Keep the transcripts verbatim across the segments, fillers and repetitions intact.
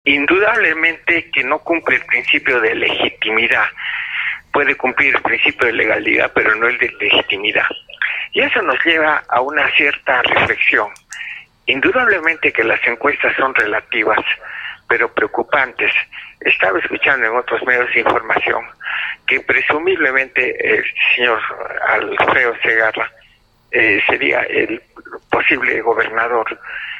Indudablemente que no cumple el principio de legitimidad. Puede cumplir el principio de legalidad, pero no el de legitimidad. Y eso nos lleva a una cierta reflexión. Indudablemente que las encuestas son relativas, pero preocupantes. Estaba escuchando en otros medios de información que presumiblemente el señor Alfredo Segarra eh, sería el posible gobernador.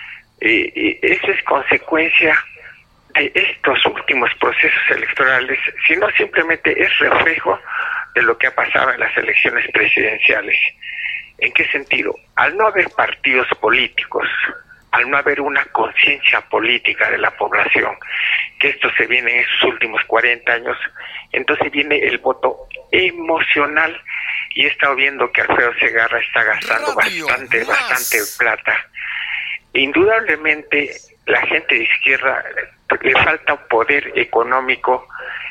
Y, y eso es consecuencia de estos últimos procesos electorales, sino simplemente es reflejo de lo que ha pasado en las elecciones presidenciales. ¿En qué sentido? Al no haber partidos políticos, al no haber una conciencia política de la población, que esto se viene en estos últimos cuarenta años, entonces viene el voto emocional, y he estado viendo que Alfredo Segarra está gastando Radio bastante, más. bastante plata. Indudablemente la gente de izquierda le falta poder económico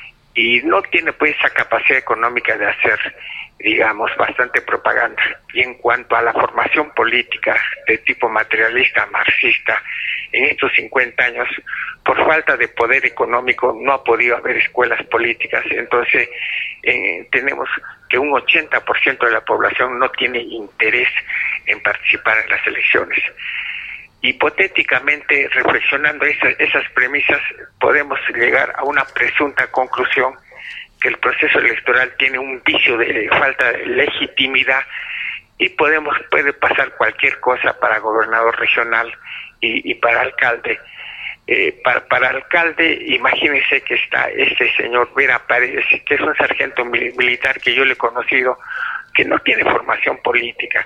y no tiene pues esa capacidad económica de hacer, digamos, bastante propaganda. Y en cuanto a la formación política de tipo materialista, marxista, en estos cincuenta años, por falta de poder económico no ha podido haber escuelas políticas. Entonces eh, tenemos que un ochenta por ciento de la población no tiene interés en participar en las elecciones. Hipotéticamente, reflexionando esas, esas premisas, podemos llegar a una presunta conclusión que el proceso electoral tiene un vicio de falta de legitimidad y podemos puede pasar cualquier cosa para gobernador regional y, y para alcalde. Eh, para, para alcalde, imagínense que está este señor Vera Paredes, que es un sargento mil, militar que yo le he conocido, que no tiene formación política.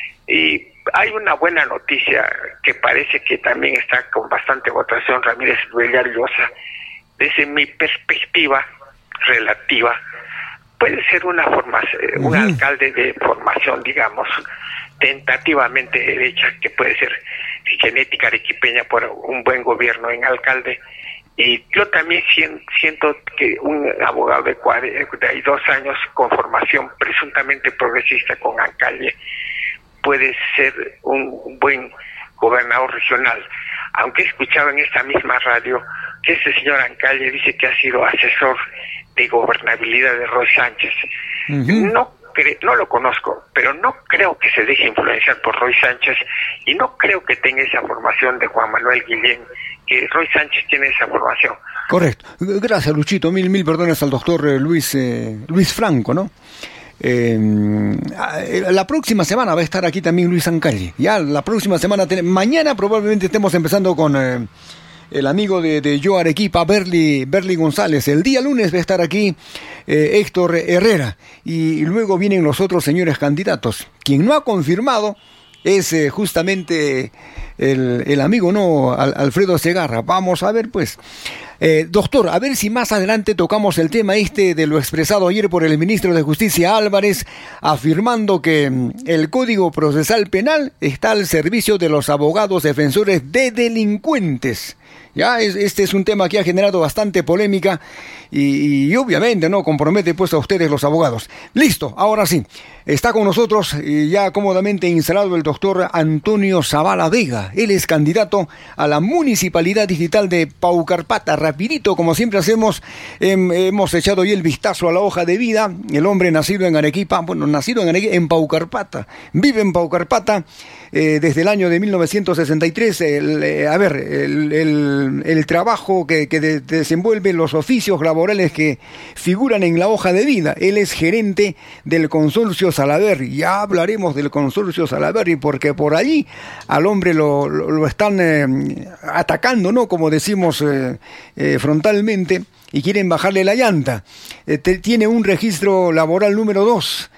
Y hay una buena noticia que parece que también está con bastante votación, Ramírez Beñat Llosa. Desde mi perspectiva relativa, puede ser una formación, uh-huh. un alcalde de formación, digamos, tentativamente derecha, que puede ser genética arequipeña por un buen gobierno en alcalde. Y yo también siento que un abogado de cuarenta y dos años con formación presuntamente progresista con Ancalle puede ser un buen gobernador regional, aunque he escuchado en esta misma radio que este señor Ancalle dice que ha sido asesor de gobernabilidad de Roy Sánchez. Uh-huh. No cre- no lo conozco, pero no creo que se deje influenciar por Roy Sánchez y no creo que tenga esa formación de Juan Manuel Guillén, que Roy Sánchez tiene esa formación. Correcto. Gracias, Luchito. Mil, mil perdones al doctor Luis, eh, Luis Franco, ¿no? Eh, la próxima semana va a estar aquí también Luis Ancalle. Ya la próxima semana, te, mañana probablemente estemos empezando con eh, el amigo de, de Yo Arequipa, Berly, Berly González. El día lunes va a estar aquí eh, Héctor Herrera y luego vienen los otros señores candidatos. Quien no ha confirmado es eh, justamente el, el amigo, ¿no? Al, Alfredo Segarra. Vamos a ver, pues. Eh, doctor, a ver si más adelante tocamos el tema este de lo expresado ayer por el ministro de Justicia Álvarez, afirmando que mm, el Código Procesal Penal está al servicio de los abogados defensores de delincuentes. Ya, es, este es un tema que ha generado bastante polémica y, y obviamente no compromete pues a ustedes los abogados. Listo, ahora sí, está con nosotros y ya cómodamente instalado el doctor Antonio Zavala Vega. Él es candidato a la Municipalidad Digital de Paucarpata. Rapidito, como siempre hacemos, eh, hemos echado hoy el vistazo a la hoja de vida. El hombre nacido en Arequipa, bueno, nacido en Arequipa, en Paucarpata, vive en Paucarpata eh, desde el año de mil novecientos sesenta y tres. El, eh, a ver, el, el, el trabajo que, que de, desenvuelve, los oficios laborales que figuran en la hoja de vida. Él es gerente del consorcio Salaberry. Ya hablaremos del consorcio Salaberry porque por allí al hombre lo, lo, lo están eh, atacando, ¿no? Como decimos eh, eh, frontalmente, y quieren bajarle la llanta. Eh, te, tiene un registro laboral número dos.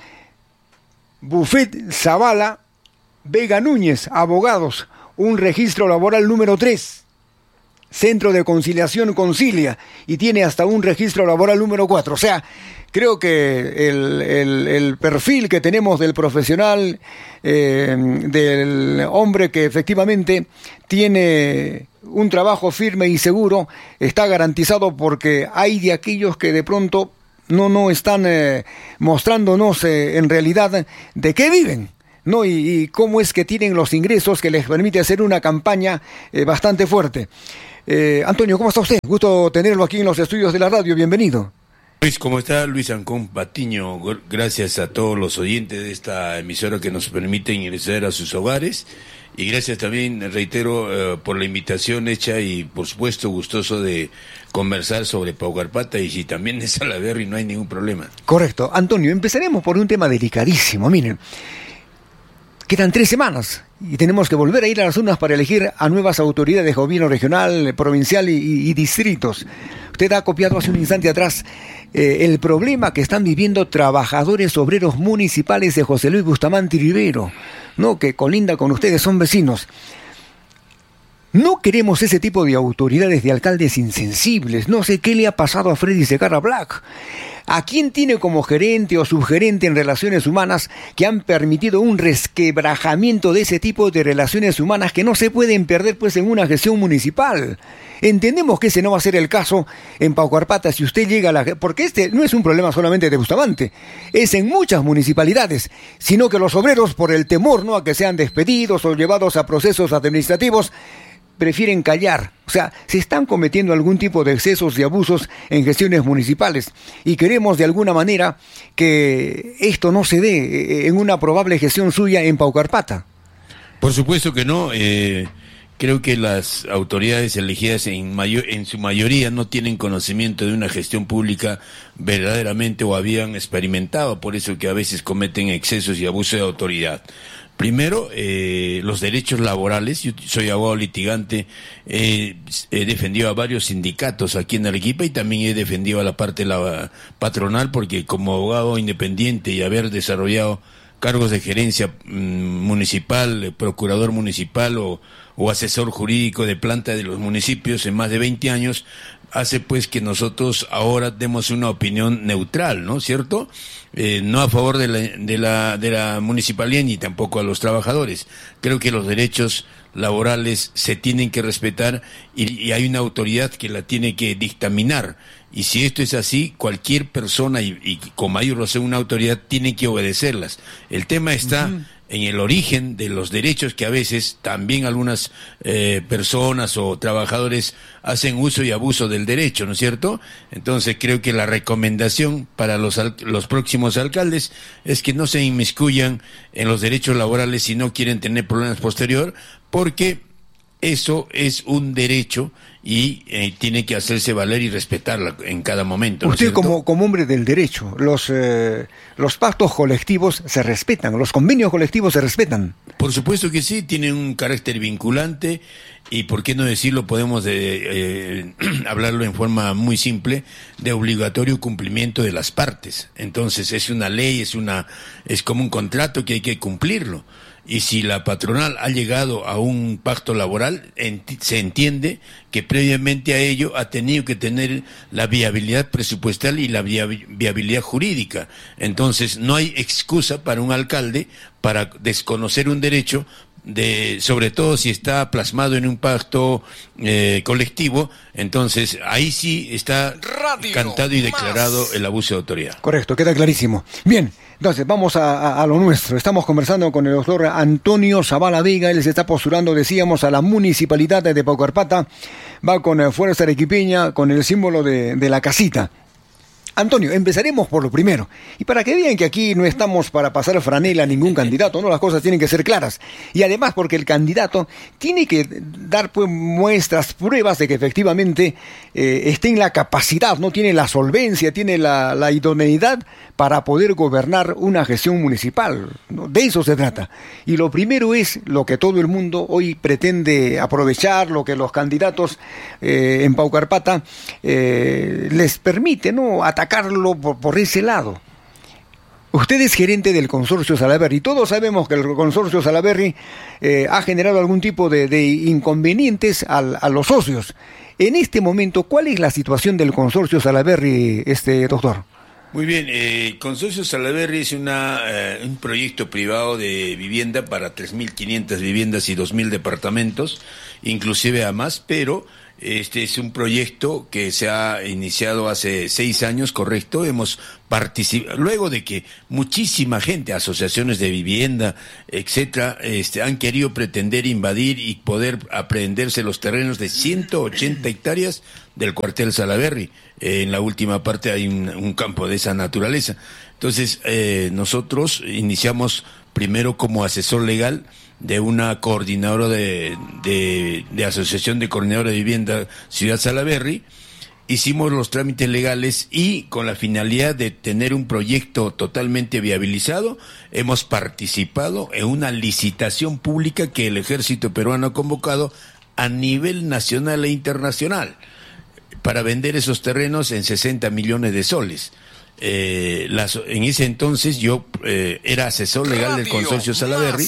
Buffet Zavala Vega Núñez, abogados, un registro laboral número tres. Centro de Conciliación Concilia, y tiene hasta un registro laboral número cuatro. O sea, creo que el, el, el perfil que tenemos del profesional, eh, del hombre que efectivamente tiene un trabajo firme y seguro, está garantizado, porque hay de aquellos que de pronto no, no están eh, mostrándonos eh, en realidad de qué viven, ¿no? Y, y cómo es que tienen los ingresos que les permite hacer una campaña eh, bastante fuerte. Eh, Antonio, ¿cómo está usted? Gusto tenerlo aquí en los estudios de la radio, bienvenido. Luis, ¿cómo está? Luis Ancón Patiño, gracias a todos los oyentes de esta emisora que nos permite ingresar a sus hogares y gracias también, reitero, eh, por la invitación hecha y por supuesto gustoso de conversar sobre Paucarpata y si también es Salaberry no hay ningún problema. Correcto. Antonio, empezaremos por un tema delicadísimo, miren. Quedan tres semanas y tenemos que volver a ir a las urnas para elegir a nuevas autoridades de gobierno regional, provincial y, y, y distritos. Usted ha copiado hace un instante atrás eh, el problema que están viviendo trabajadores obreros municipales de José Luis Bustamante Rivero, ¿no? Que colinda con ustedes, son vecinos. No queremos ese tipo de autoridades, de alcaldes insensibles. No sé qué le ha pasado a Freddy Segarra Black. ¿A quién tiene como gerente o subgerente en relaciones humanas que han permitido un resquebrajamiento de ese tipo de relaciones humanas que no se pueden perder pues en una gestión municipal? Entendemos que ese no va a ser el caso en Paucarpata si usted llega a la... Porque este no es un problema solamente de Bustamante, es en muchas municipalidades, sino que los obreros, por el temor, ¿no?, a que sean despedidos o llevados a procesos administrativos, prefieren callar. O sea, se están cometiendo algún tipo de excesos y abusos en gestiones municipales y queremos de alguna manera que esto no se dé en una probable gestión suya en Paucarpata. Por supuesto que no. Eh, creo que las autoridades elegidas en, mayor, en su mayoría no tienen conocimiento de una gestión pública verdaderamente o habían experimentado, por eso que a veces cometen excesos y abuso de autoridad. Primero, eh, los derechos laborales. Yo soy abogado litigante, eh, he defendido a varios sindicatos aquí en Arequipa y también he defendido a la parte la patronal porque como abogado independiente y haber desarrollado cargos de gerencia mmm, municipal, procurador municipal o, o asesor jurídico de planta de los municipios en más de veinte años, hace pues que nosotros ahora demos una opinión neutral, ¿no? ¿Cierto? Eh, no a favor de la, de la, de la municipalidad ni tampoco a los trabajadores. Creo que los derechos laborales se tienen que respetar y, y hay una autoridad que la tiene que dictaminar. Y si esto es así, cualquier persona, y, y con mayor razón una autoridad, tiene que obedecerlas. El tema está uh-huh. en el origen de los derechos que a veces también algunas eh, personas o trabajadores hacen uso y abuso del derecho, ¿no es cierto? Entonces creo que la recomendación para los, los próximos alcaldes es que no se inmiscuyan en los derechos laborales si no quieren tener problemas posterior, porque eso es un derecho y eh, tiene que hacerse valer y respetarla en cada momento. ¿No? Usted como, como hombre del derecho, los, eh, los pactos colectivos se respetan, los convenios colectivos se respetan. Por supuesto que sí, tienen un carácter vinculante y por qué no decirlo, podemos de, eh, hablarlo en forma muy simple, de obligatorio cumplimiento de las partes. Entonces es una ley, es una es como un contrato que hay que cumplirlo. Y si la patronal ha llegado a un pacto laboral, ent- se entiende que previamente a ello ha tenido que tener la viabilidad presupuestal y la via- viabilidad jurídica. Entonces no hay excusa para un alcalde para desconocer un derecho, de sobre todo si está plasmado en un pacto eh, colectivo. Entonces ahí sí está Radio cantado y declarado más. El abuso de autoridad. Correcto, queda clarísimo. Bien, entonces vamos a, a, a lo nuestro. Estamos conversando con el doctor Antonio Zavala Vega. Él se está postulando, decíamos, a la municipalidad de Paucarpata. Va con eh, Fuerza Arequipeña, con el símbolo de, de la casita. Antonio, empezaremos por lo primero. Y para que vean que aquí no estamos para pasar franela a ningún candidato, ¿no? Las cosas tienen que ser claras. Y además porque el candidato tiene que dar pues, muestras, pruebas de que efectivamente eh, esté en la capacidad, no tiene la solvencia, tiene la, la idoneidad para poder gobernar una gestión municipal, ¿no? De eso se trata. Y lo primero es lo que todo el mundo hoy pretende aprovechar, lo que los candidatos eh, en Paucarpata eh, les permite, ¿no? Atacarlo por, por ese lado. Usted es gerente del consorcio Salaberry. Todos sabemos que el consorcio Salaberry eh, ha generado algún tipo de, de inconvenientes al, a los socios. En este momento, ¿cuál es la situación del consorcio Salaberry, este doctor? Muy bien, eh, el Consorcio Salaberry es una, eh, un proyecto privado de vivienda para tres mil quinientas viviendas y dos mil departamentos, inclusive a más, pero Este es un proyecto que se ha iniciado hace seis años, correcto. Hemos participado, luego de que muchísima gente, asociaciones de vivienda, etcétera, este, han querido pretender invadir y poder aprehenderse los terrenos de ciento ochenta hectáreas del cuartel Salaberry. Eh, en la última parte hay un, un campo de esa naturaleza. Entonces, eh, nosotros iniciamos primero como asesor legal de una coordinadora de, de, de Asociación de Coordinadora de Vivienda Ciudad Salaberry. Hicimos los trámites legales y con la finalidad de tener un proyecto totalmente viabilizado, hemos participado en una licitación pública que el Ejército Peruano ha convocado a nivel nacional e internacional para vender esos terrenos en sesenta millones de soles. Eh, las, en ese entonces yo eh, era asesor legal del consorcio Salaberry.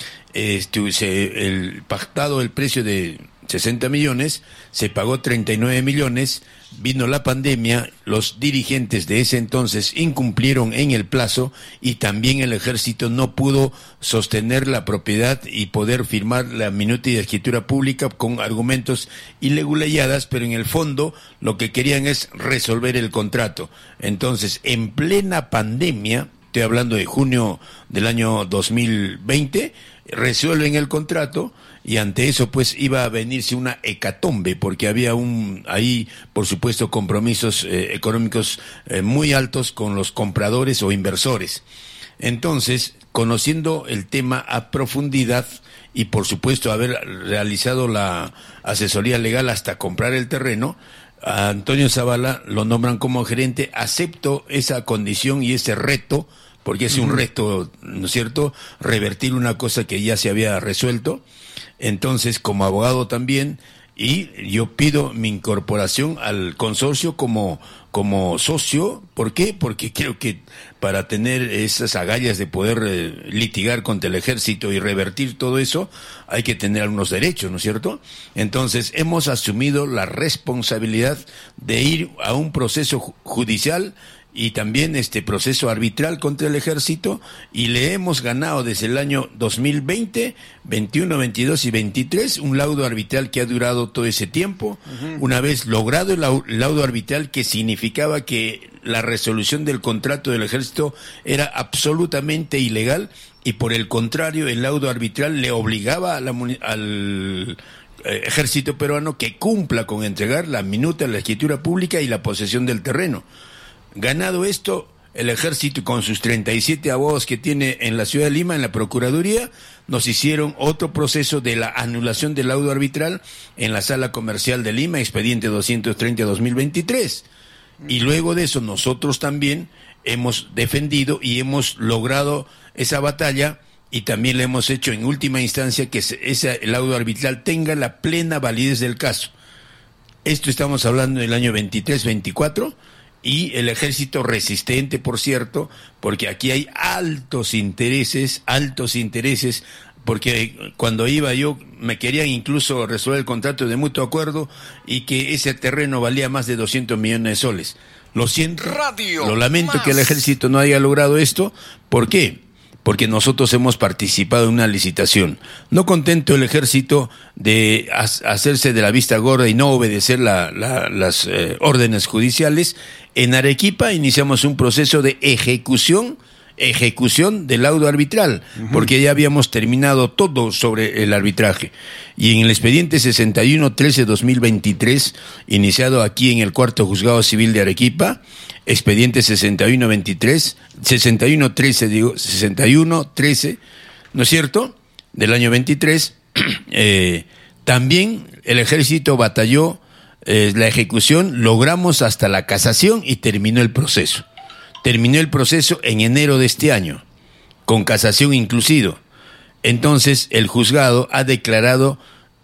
Este, se, el pactado el precio de sesenta millones, se pagó treinta y nueve millones, vino la pandemia, los dirigentes de ese entonces incumplieron en el plazo y también el ejército no pudo sostener la propiedad y poder firmar la minuta de escritura pública con argumentos ilegulayadas, pero en el fondo lo que querían es resolver el contrato. Entonces, en plena pandemia, estoy hablando de junio del año dos mil veinte, resuelven el contrato y ante eso pues iba a venirse una hecatombe porque había un ahí por supuesto compromisos eh, económicos eh, muy altos con los compradores o inversores. Entonces, conociendo el tema a profundidad y por supuesto haber realizado la asesoría legal hasta comprar el terreno, a Antonio Zavala lo nombran como gerente. Acepto esa condición y ese reto, porque es un reto, ¿no es cierto?, revertir una cosa que ya se había resuelto. Entonces, como abogado también, y yo pido mi incorporación al consorcio como, como socio. ¿Por qué? Porque creo que para tener esas agallas de poder eh, litigar contra el ejército y revertir todo eso, hay que tener algunos derechos, ¿no es cierto? Entonces, hemos asumido la responsabilidad de ir a un proceso judicial y también este proceso arbitral contra el ejército, y le hemos ganado desde el año dos mil veinte, veintiuno, veintidós y veintitrés, un laudo arbitral que ha durado todo ese tiempo. Uh-huh. Una vez logrado el laudo arbitral, que significaba que la resolución del contrato del ejército era absolutamente ilegal, y por el contrario, el laudo arbitral le obligaba a la, al eh, ejército peruano que cumpla con entregar la minuta, la escritura pública y la posesión del terreno. Ganado esto, el ejército con sus treinta y siete abogados que tiene en la ciudad de Lima, en la Procuraduría, nos hicieron otro proceso de la anulación del laudo arbitral en la Sala Comercial de Lima, expediente doscientos treinta dos mil veintitrés. Y luego de eso nosotros también hemos defendido y hemos logrado esa batalla, y también le hemos hecho en última instancia que ese laudo arbitral tenga la plena validez del caso. Esto estamos hablando del año veintitrés veinticuatro. Y el ejército resistente, por cierto, porque aquí hay altos intereses, altos intereses, porque cuando iba yo me querían incluso resolver el contrato de mutuo acuerdo y que ese terreno valía más de doscientos millones de soles. Lo siento, Radio lo lamento más. Que el ejército no haya logrado esto. ¿Por qué? Porque nosotros hemos participado en una licitación. No contento el ejército de hacerse de la vista gorda y no obedecer la, la, las eh, órdenes judiciales, en Arequipa iniciamos un proceso de ejecución, ejecución del laudo arbitral, uh-huh. porque ya habíamos terminado todo sobre el arbitraje. Y en el expediente sesenta y uno trece dos mil veintitrés, iniciado aquí en el cuarto juzgado civil de Arequipa, expediente sesenta y uno veintitrés, sesenta y uno trece, digo, sesenta y uno trece, ¿no es cierto?, del año veintitrés, eh, también el ejército batalló eh, la ejecución, logramos hasta la casación y terminó el proceso. Terminó el proceso en enero de este año, con casación inclusido. Entonces, el juzgado ha declarado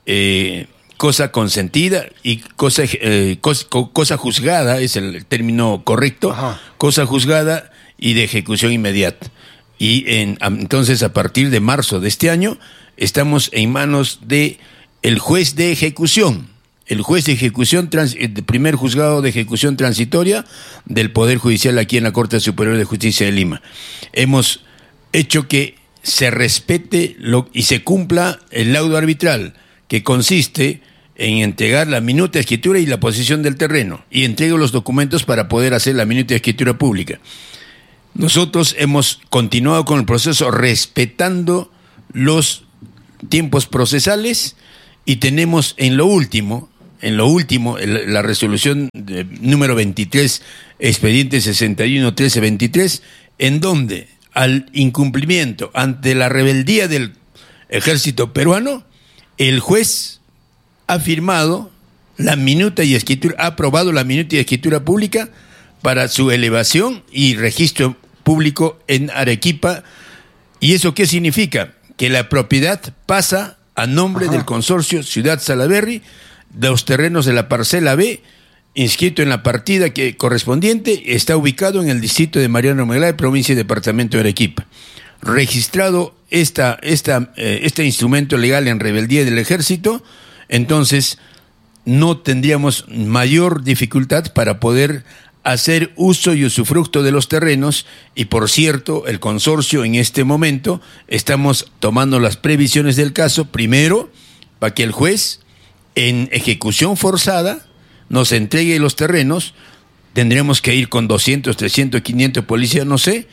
eh, cosa consentida y cosa, eh, cosa, cosa juzgada, es el término correcto, Ajá. cosa juzgada y de ejecución inmediata. Y en, entonces, a partir de marzo de este año, estamos en manos de el juez de ejecución, el juez de ejecución, trans, el primer juzgado de ejecución transitoria del Poder Judicial aquí en la Corte Superior de Justicia de Lima. Hemos hecho que se respete lo, y se cumpla el laudo arbitral, que consiste en entregar la minuta de escritura y la posesión del terreno, y entrego los documentos para poder hacer la minuta de escritura pública. Nosotros hemos continuado con el proceso respetando los tiempos procesales y tenemos en lo último, en lo último, el, la resolución de, número veintitrés, expediente sesenta y uno trece veintitrés, en donde al incumplimiento ante la rebeldía del ejército peruano, el juez ha firmado la minuta y escritura, ha aprobado la minuta y escritura pública para su elevación y registro público en Arequipa. ¿Y eso qué significa? Que la propiedad pasa a nombre Ajá. del consorcio Ciudad Salaberry, de los terrenos de la parcela B, inscrito en la partida que correspondiente, está ubicado en el distrito de Mariano Melgar, provincia y departamento de Arequipa. Registrado esta, esta, eh, este instrumento legal en rebeldía del ejército, entonces no tendríamos mayor dificultad para poder hacer uso y usufructo de los terrenos. Y por cierto, el consorcio en este momento estamos tomando las previsiones del caso, primero para que el juez en ejecución forzada nos entregue los terrenos. Tendremos que ir con doscientos, trescientos, quinientos policías, no sé,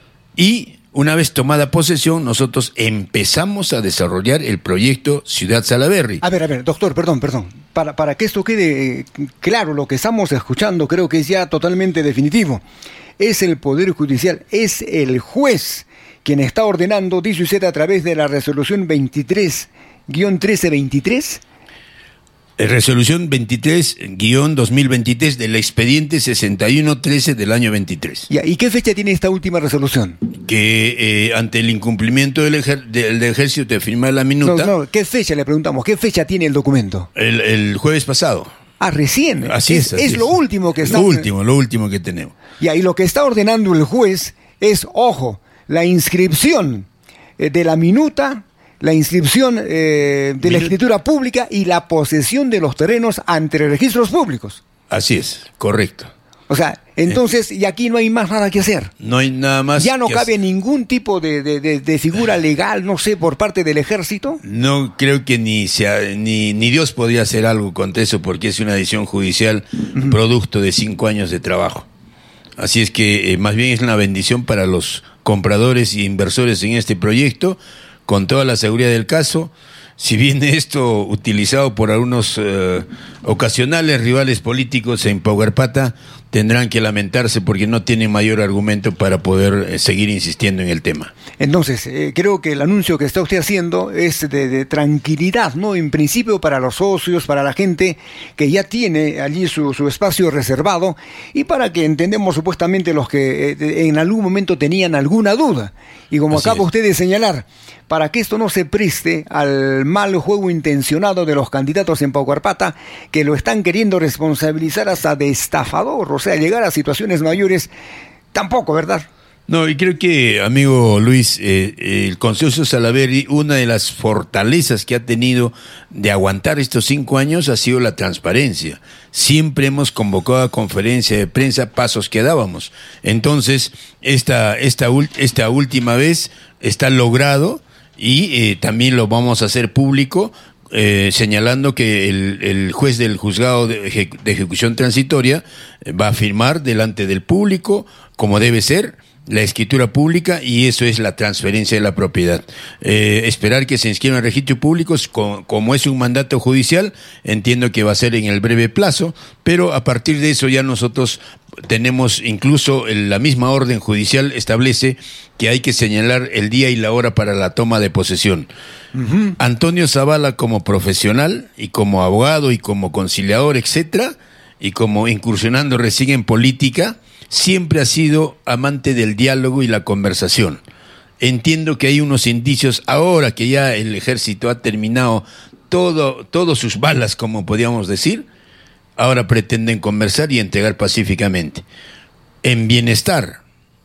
y una vez tomada posesión, nosotros empezamos a desarrollar el proyecto Ciudad Salaberry. A ver, a ver, doctor, perdón, perdón. Para, para que esto quede eh, claro, lo que estamos escuchando creo que es ya totalmente definitivo. Es el Poder Judicial, es el juez quien está ordenando, dice usted, a través de la resolución veintitrés guión trece veintitrés. Resolución veintitrés guión dos mil veintitrés del expediente sesenta y uno trece del año veintitrés. Ya, ¿y qué fecha tiene esta última resolución? Que eh, ante el incumplimiento del, ejer del, del ejército de firmar la minuta... No, no, ¿qué fecha le preguntamos? ¿Qué fecha tiene el documento? El, el jueves pasado. Ah, recién. Así es. Es, así es, es lo último que está... Lo último, lo último que tenemos. Ya, y lo que está ordenando el juez es, ojo, la inscripción eh, de la minuta... la inscripción eh, de la escritura pública y la posesión de los terrenos ante registros públicos. Así es, correcto. O sea, entonces, y aquí no hay más nada que hacer. No hay nada más. Ya no que cabe hacer. ningún tipo de, de, de, de figura legal, no sé, por parte del ejército. No creo que ni sea, ni, ni Dios podría hacer algo contra eso, porque es una decisión judicial uh-huh. producto de cinco años de trabajo. Así es que eh, más bien es una bendición para los compradores y inversores en este proyecto, con toda la seguridad del caso. Si viene esto utilizado por algunos eh, ocasionales rivales políticos en Paucarpata, tendrán que lamentarse porque no tienen mayor argumento para poder eh, seguir insistiendo en el tema. Entonces, eh, creo que el anuncio que está usted haciendo es de, de tranquilidad, ¿no? En principio para los socios, para la gente que ya tiene allí su, su espacio reservado, y para que entendemos supuestamente los que eh, en algún momento tenían alguna duda. Y como Así acaba es. usted de señalar, para que esto no se preste al mal juego intencionado de los candidatos en Paucarpata, que lo están queriendo responsabilizar hasta de estafador, o sea, llegar a situaciones mayores, tampoco, ¿verdad? No, y creo que, amigo Luis, eh, el consorcio Salaberry, una de las fortalezas que ha tenido de aguantar estos cinco años ha sido la transparencia. Siempre hemos convocado a conferencia de prensa, pasos que dábamos. Entonces, esta, esta, esta última vez está logrado, y eh, también lo vamos a hacer público, eh, señalando que el, el juez del juzgado de, eje, de ejecución transitoria eh, va a firmar delante del público, como debe ser, la escritura pública, y eso es la transferencia de la propiedad. Eh, esperar que se inscriban en registros públicos, co como es un mandato judicial, entiendo que va a ser en el breve plazo, pero a partir de eso ya nosotros tenemos, incluso la misma orden judicial establece que hay que señalar el día y la hora para la toma de posesión. Uh-huh. Antonio Zavala, como profesional y como abogado y como conciliador, etcétera, y como incursionando recién en política, siempre ha sido amante del diálogo y la conversación. Entiendo que hay unos indicios, ahora que ya el ejército ha terminado todo, todas sus balas, como podríamos decir, ahora pretenden conversar y entregar pacíficamente. En bienestar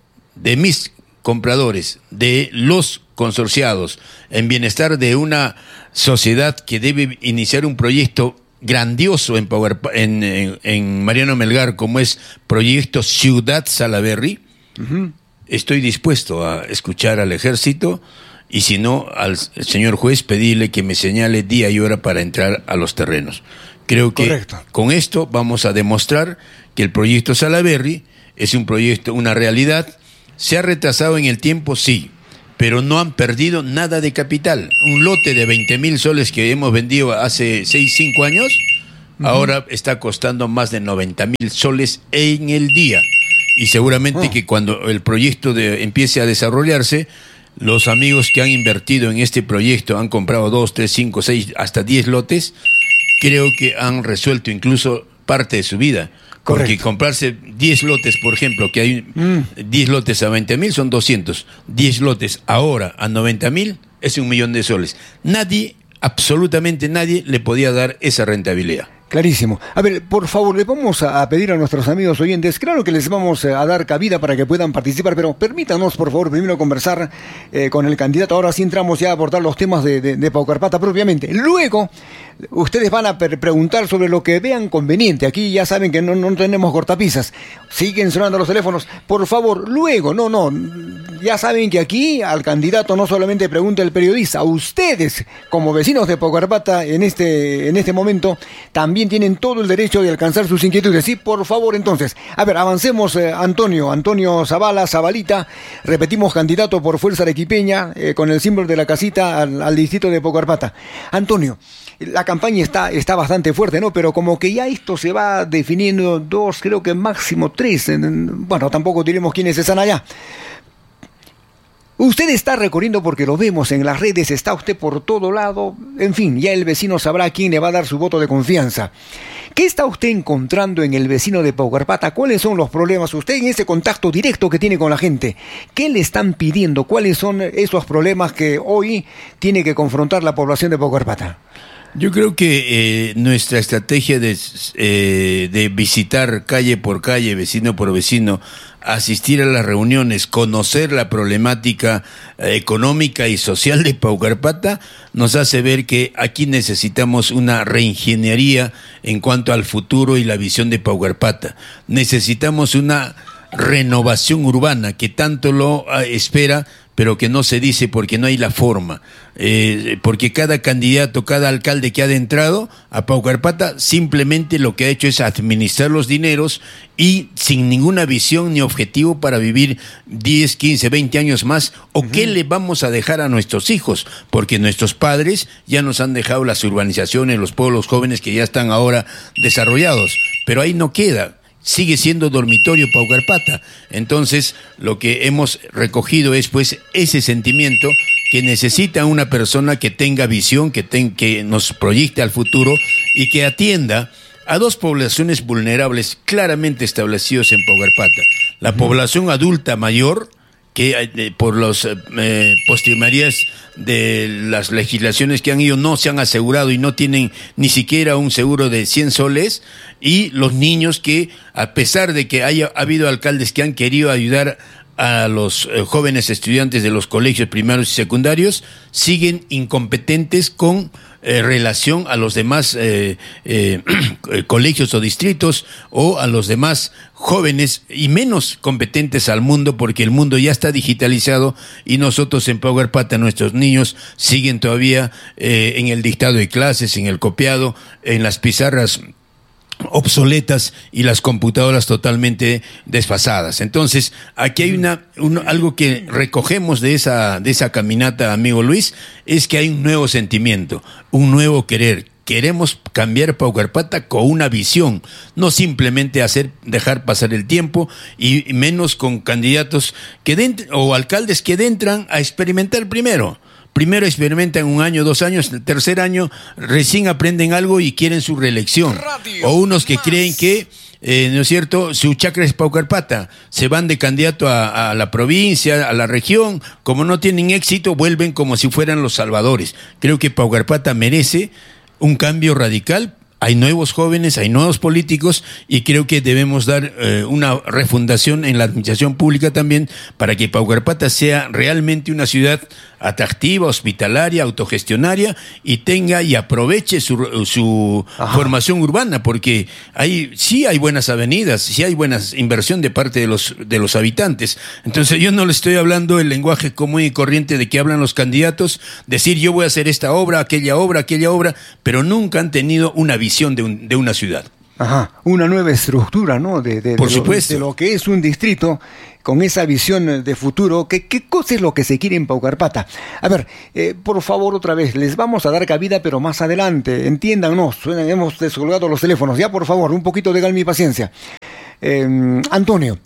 de mis compradores, de los consorciados, en bienestar de una sociedad que debe iniciar un proyecto grandioso en, Power, en, en, en Mariano Melgar, como es Proyecto Ciudad Salaberry, uh-huh. estoy dispuesto a escuchar al ejército y si no, al señor juez pedirle que me señale día y hora para entrar a los terrenos. Creo que Correcto. Con esto vamos a demostrar que el proyecto Salaberry es un proyecto, una realidad. ¿Se ha retrasado en el tiempo? Sí, pero no han perdido nada de capital. Un lote de veinte mil soles que hemos vendido hace seis, cinco años, uh-huh. ahora está costando más de noventa mil soles en el día. Y seguramente oh. que cuando el proyecto de, empiece a desarrollarse, los amigos que han invertido en este proyecto, han comprado dos, tres, cinco, seis, hasta diez lotes, creo que han resuelto incluso parte de su vida. Correcto. Porque comprarse diez lotes, por ejemplo, que hay mm. diez lotes a veinte mil, son doscientos. diez lotes ahora a noventa mil, es un millón de soles. Nadie, absolutamente nadie, le podía dar esa rentabilidad. Clarísimo. A ver, por favor, le vamos a pedir a nuestros amigos oyentes, claro que les vamos a dar cabida para que puedan participar, pero permítanos, por favor, primero conversar eh, con el candidato. Ahora sí entramos ya a abordar los temas de, de, de Paucarpata propiamente. Luego, ustedes van a pre- preguntar sobre lo que vean conveniente. Aquí ya saben que no, no tenemos cortapisas. Siguen sonando los teléfonos. Por favor, luego, no, no. Ya saben que aquí al candidato no solamente pregunta el periodista, a ustedes, como vecinos de Paucarpata en este, en este momento, también tienen todo el derecho de alcanzar sus inquietudes. Sí, por favor, entonces. A ver, avancemos, eh, Antonio, Antonio Zavala, Zabalita, repetimos, candidato por Fuerza Arequipeña, eh, con el símbolo de la casita al, al distrito de Paucarpata. Antonio, la campaña está, está bastante fuerte, ¿no? Pero como que ya esto se va definiendo dos, creo que máximo tres. Bueno, tampoco diremos quiénes están allá. Usted está recorriendo, porque lo vemos en las redes, está usted por todo lado, en fin, ya el vecino sabrá a quién le va a dar su voto de confianza. ¿Qué está usted encontrando en el vecino de Paucarpata? ¿Cuáles son los problemas? Usted en ese contacto directo que tiene con la gente, ¿qué le están pidiendo? ¿Cuáles son esos problemas que hoy tiene que confrontar la población de Paucarpata? Yo creo que eh, nuestra estrategia de, eh, de visitar calle por calle, vecino por vecino, asistir a las reuniones, conocer la problemática eh, económica y social de Paucarpata, nos hace ver que aquí necesitamos una reingeniería en cuanto al futuro y la visión de Paucarpata. Necesitamos una renovación urbana que tanto lo eh, espera, pero que no se dice porque no hay la forma, eh, porque cada candidato, cada alcalde que ha adentrado a Paucarpata simplemente lo que ha hecho es administrar los dineros y sin ninguna visión ni objetivo para vivir diez, quince, veinte años más, o uh-huh. qué le vamos a dejar a nuestros hijos, porque nuestros padres ya nos han dejado las urbanizaciones, los pueblos jóvenes que ya están ahora desarrollados, pero ahí no queda. Sigue siendo dormitorio Paucarpata. Entonces, lo que hemos recogido es pues ese sentimiento que necesita una persona que tenga visión, que, ten, que nos proyecte al futuro y que atienda a dos poblaciones vulnerables claramente establecidos en Paucarpata. La población adulta mayor, que eh, por las eh, postrimerías de las legislaciones que han ido no se han asegurado y no tienen ni siquiera un seguro de cien soles, y los niños que, a pesar de que haya habido alcaldes que han querido ayudar a los eh, jóvenes estudiantes de los colegios primarios y secundarios, siguen incompetentes con eh, relación a los demás eh, eh, colegios o distritos, o a los demás jóvenes, y menos competentes al mundo, porque el mundo ya está digitalizado y nosotros en Paucarpata, nuestros niños siguen todavía eh, en el dictado de clases, en el copiado, en las pizarras obsoletas y las computadoras totalmente desfasadas. Entonces, aquí hay una, un, algo que recogemos de esa, de esa caminata, amigo Luis, es que hay un nuevo sentimiento, un nuevo querer. Queremos cambiar Paucarpata con una visión, no simplemente hacer, dejar pasar el tiempo, y menos con candidatos que den, o alcaldes que entran a experimentar primero. Primero experimentan un año, dos años, el tercer año recién aprenden algo y quieren su reelección. Radio o unos que más. creen que, eh, ¿no es cierto?, su chacra es Paucarpata, se van de candidato a, a la provincia, a la región, como no tienen éxito, vuelven como si fueran los salvadores. Creo que Paucarpata merece un cambio radical. Hay nuevos jóvenes, hay nuevos políticos, y creo que debemos dar eh, una refundación en la administración pública también, para que Paucarpata sea realmente una ciudad atractiva, hospitalaria, autogestionaria y tenga y aproveche su, su formación urbana, porque hay sí hay buenas avenidas, sí hay buena inversión de parte de los de los habitantes. Entonces yo no le estoy hablando el lenguaje común y corriente de que hablan los candidatos, decir yo voy a hacer esta obra, aquella obra, aquella obra, pero nunca han tenido una visión de, un, de una ciudad. Ajá, una nueva estructura, ¿no? De, de, Por de supuesto. Lo, de lo que es un distrito, con esa visión de futuro. ¿Qué, qué cosa es lo que se quiere en Paucarpata? A ver, eh, por favor, otra vez, les vamos a dar cabida, pero más adelante. Entiéndanos, hemos descolgado los teléfonos. Ya, por favor, un poquito de calma y paciencia. Eh, Antonio,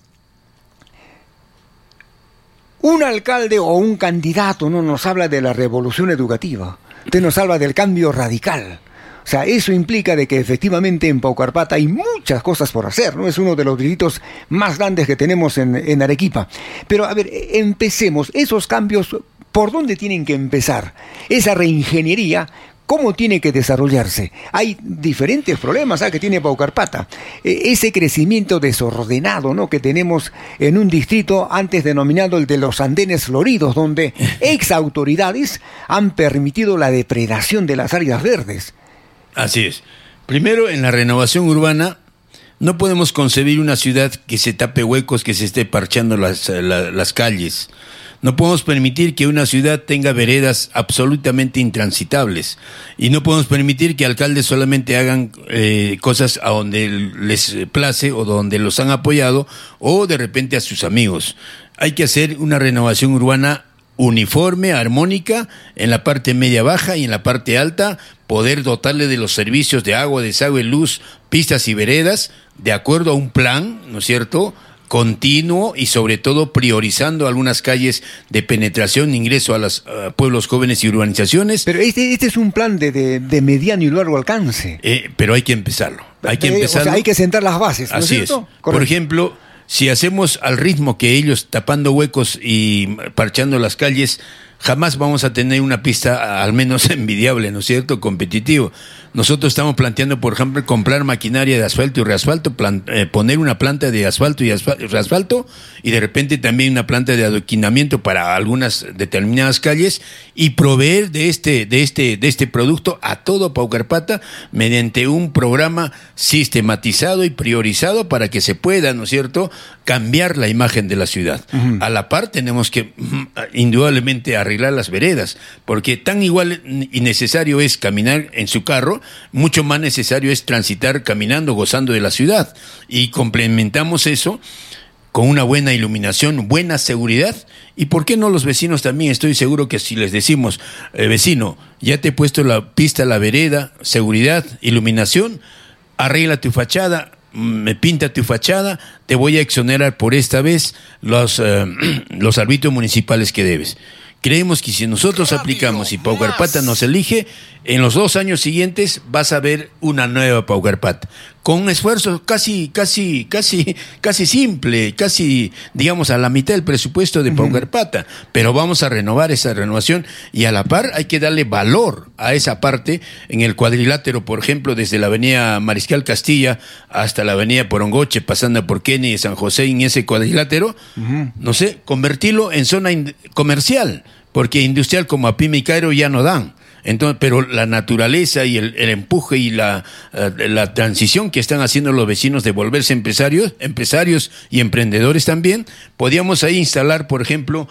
un alcalde o un candidato no nos habla de la revolución educativa. Usted nos habla del cambio radical. O sea, eso implica de que efectivamente en Paucarpata hay muchas cosas por hacer, ¿no? Es uno de los distritos más grandes que tenemos en, en Arequipa. Pero, a ver, empecemos. Esos cambios, ¿por dónde tienen que empezar? Esa reingeniería, ¿cómo tiene que desarrollarse? Hay diferentes problemas, ¿ah?, que tiene Paucarpata. Eh, ese crecimiento desordenado, ¿no?, que tenemos en un distrito antes denominado el de los andenes floridos, donde ex autoridades han permitido la depredación de las áreas verdes. Así es. Primero, en la renovación urbana, no podemos concebir una ciudad que se tape huecos, que se esté parchando las, la, las calles. No podemos permitir que una ciudad tenga veredas absolutamente intransitables. Y no podemos permitir que alcaldes solamente hagan eh, cosas a donde les place o donde los han apoyado o de repente a sus amigos. Hay que hacer una renovación urbana uniforme, armónica, en la parte media baja y en la parte alta, poder dotarle de los servicios de agua, desagüe, luz, pistas y veredas, de acuerdo a un plan, ¿no es cierto?, continuo y sobre todo priorizando algunas calles de penetración, ingreso a los uh, pueblos jóvenes y urbanizaciones. Pero este, este es un plan de, de, de mediano y largo alcance. Eh, pero hay que empezarlo, hay que eh, empezarlo. O sea, hay que sentar las bases, ¿no Así es cierto? es. Por ejemplo, si hacemos al ritmo que ellos, tapando huecos y parchando las calles, jamás vamos a tener una pista al menos envidiable, ¿no es cierto?, competitivo. Nosotros estamos planteando, por ejemplo, comprar maquinaria de asfalto y reasfalto, plan, eh, poner una planta de asfalto y asfalto, reasfalto, y de repente también una planta de adoquinamiento para algunas determinadas calles, y proveer de este, de este, de este producto a todo Paucarpata mediante un programa sistematizado y priorizado para que se pueda, ¿no es cierto?, cambiar la imagen de la ciudad. Uh-huh. A la par tenemos que indudablemente arreglar las veredas, porque tan igual y necesario es caminar en su carro, mucho más necesario es transitar caminando, gozando de la ciudad. Y complementamos eso con una buena iluminación, buena seguridad. ¿Y por qué no los vecinos también? Estoy seguro que si les decimos, eh, vecino, ya te he puesto la pista, la vereda, seguridad, iluminación, arregla tu fachada, me pinta tu fachada, te voy a exonerar por esta vez los, eh, los arbitrios municipales que debes. Creemos que si nosotros aplicamos y Paucarpata nos elige, en los dos años siguientes vas a ver una nueva Paucarpata, con un esfuerzo casi, casi, casi, casi simple, casi, digamos, a la mitad del presupuesto de uh-huh. Paucarpata, pero vamos a renovar esa renovación y a la par hay que darle valor a esa parte en el cuadrilátero, por ejemplo, desde la avenida Mariscal Castilla hasta la avenida Porongoche, pasando por Kennedy y San José, en ese cuadrilátero, uh-huh. no sé, convertirlo en zona in- comercial, porque industrial como Apime y Cairo ya no dan. Entonces, pero la naturaleza y el, el empuje y la, uh, la transición que están haciendo los vecinos de volverse empresarios, empresarios y emprendedores también, podíamos ahí instalar, por ejemplo,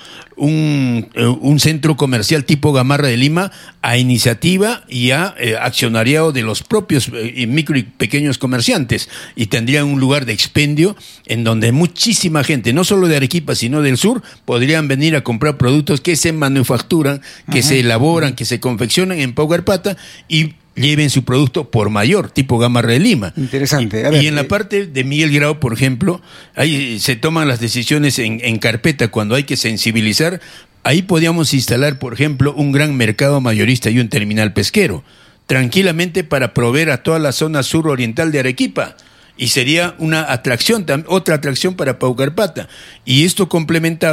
un, uh, un centro comercial tipo Gamarra de Lima a iniciativa y a eh, accionariado de los propios eh, micro y pequeños comerciantes, y tendrían un lugar de expendio en donde muchísima gente, no solo de Arequipa sino del sur, podrían venir a comprar productos que se manufacturan, que Ajá. se elaboran, que se confeccionan en Paucarpata y lleven su producto por mayor, tipo Gamarra de Lima. Interesante. A ver, y en la parte de Miguel Grau, por ejemplo, ahí se toman las decisiones en, en carpeta cuando hay que sensibilizar. Ahí podíamos instalar, por ejemplo, un gran mercado mayorista y un terminal pesquero, tranquilamente para proveer a toda la zona suroriental de Arequipa. Y sería una atracción, otra atracción para Paucarpata. Y esto complementado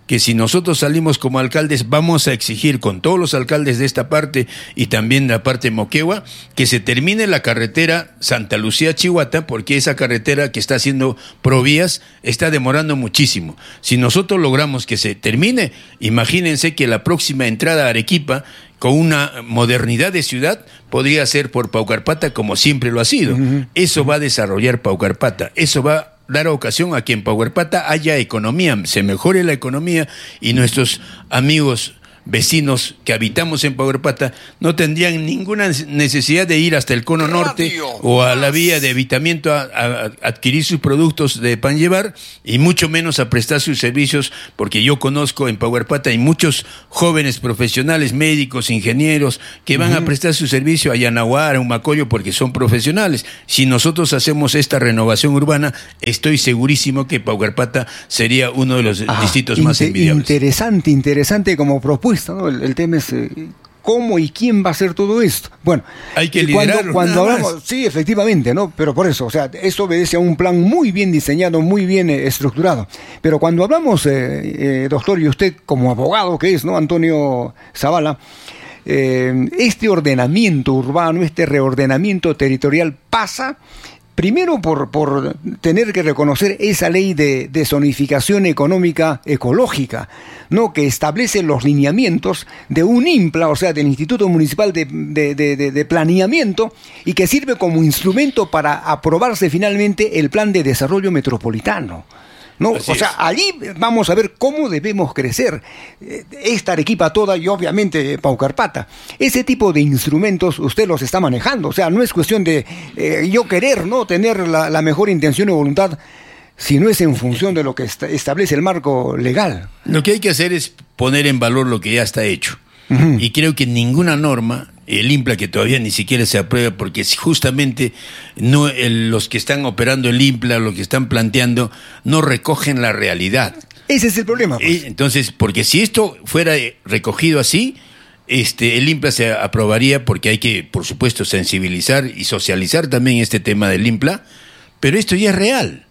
que si nosotros salimos como alcaldes vamos a exigir con todos los alcaldes de esta parte y también de la parte de Moquegua que se termine la carretera Santa Lucía-Chihuahua, porque esa carretera que está haciendo Provías está demorando muchísimo. Si nosotros logramos que se termine, imagínense que la próxima entrada a Arequipa con una modernidad de ciudad podría ser por Paucarpata como siempre lo ha sido. Uh-huh. Eso va a desarrollar Paucarpata, eso va a dar ocasión a que en Paucarpata haya economía, se mejore la economía y nuestros amigos vecinos que habitamos en Paucarpata no tendrían ninguna necesidad de ir hasta el cono norte o a la vía de evitamiento a, a adquirir sus productos de pan llevar y mucho menos a prestar sus servicios, porque yo conozco en Paucarpata hay muchos jóvenes profesionales, médicos, ingenieros que van uh-huh. a prestar su servicio a Yanaguara, a Humacoyo, porque son profesionales. Si nosotros hacemos esta renovación urbana, estoy segurísimo que Paucarpata sería uno de los ah, distritos más inter- envidiables. Interesante, interesante como propuesta. ¿No? El, el tema es eh, cómo y quién va a hacer todo esto. Bueno, hay que liderarlo, cuando, cuando hablamos, más. sí, efectivamente, ¿no? Pero por eso, o sea, eso obedece a un plan muy bien diseñado, muy bien eh, estructurado. Pero cuando hablamos, eh, eh, doctor, y usted como abogado que es, ¿no? Antonio Zavala, eh, este ordenamiento urbano, este reordenamiento territorial pasa primero por, por tener que reconocer esa ley de, de zonificación económica ecológica, ¿no? Que establece los lineamientos de un INPLA, o sea, del Instituto Municipal de, de, de, de, de Planeamiento, y que sirve como instrumento para aprobarse finalmente el Plan de Desarrollo Metropolitano. ¿No? Así o sea, es. allí vamos a ver cómo debemos crecer esta Arequipa toda y obviamente Paucarpata. Ese tipo de instrumentos usted los está manejando, o sea, no es cuestión de eh, yo querer, ¿no? Tener la, la mejor intención y voluntad, sino es en función de lo que est- establece el marco legal. Lo que hay que hacer es poner en valor lo que ya está hecho. Uh-huh. Y creo que ninguna norma, el INPLA que todavía ni siquiera se aprueba, porque justamente no el, los que están operando el INPLA, los que están planteando, no recogen la realidad. Ese es el problema. Pues. Entonces, porque si esto fuera recogido así, este, el INPLA se aprobaría, porque hay que, por supuesto, sensibilizar y socializar también este tema del INPLA, pero esto ya es real.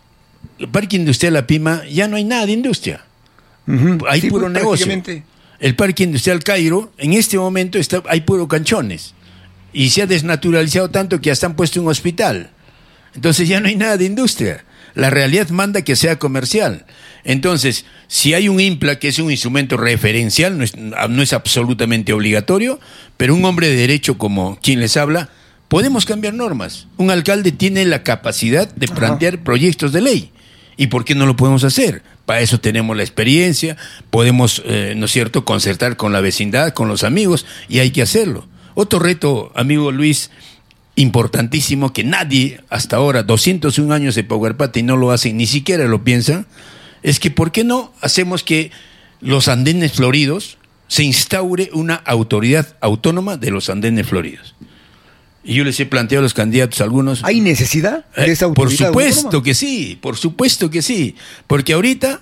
El Parque Industrial La Pima ya no hay nada de industria. Uh-huh. Hay sí, puro pues, negocio. El Parque Industrial Cairo, en este momento está, hay puro canchones. Y se ha desnaturalizado tanto que hasta han puesto un hospital. Entonces ya no hay nada de industria. La realidad manda que sea comercial. Entonces, si hay un INPLA, que es un instrumento referencial, no es, no es absolutamente obligatorio, pero un hombre de derecho como quien les habla, podemos cambiar normas. Un alcalde tiene la capacidad de plantear Ajá. proyectos de ley. ¿Y por qué no lo podemos hacer? Para eso tenemos la experiencia, podemos, eh, ¿no es cierto?, concertar con la vecindad, con los amigos, y hay que hacerlo. Otro reto, amigo Luis, importantísimo, que nadie hasta ahora, doscientos un años de Paucarpata y no lo hacen, ni siquiera lo piensan, es que ¿por qué no hacemos que los andenes floridos se instaure una autoridad autónoma de los andenes floridos? Y yo les he planteado a los candidatos algunos. ¿Hay necesidad de esa autoridad? Por supuesto autónoma? que sí, por supuesto que sí. Porque ahorita,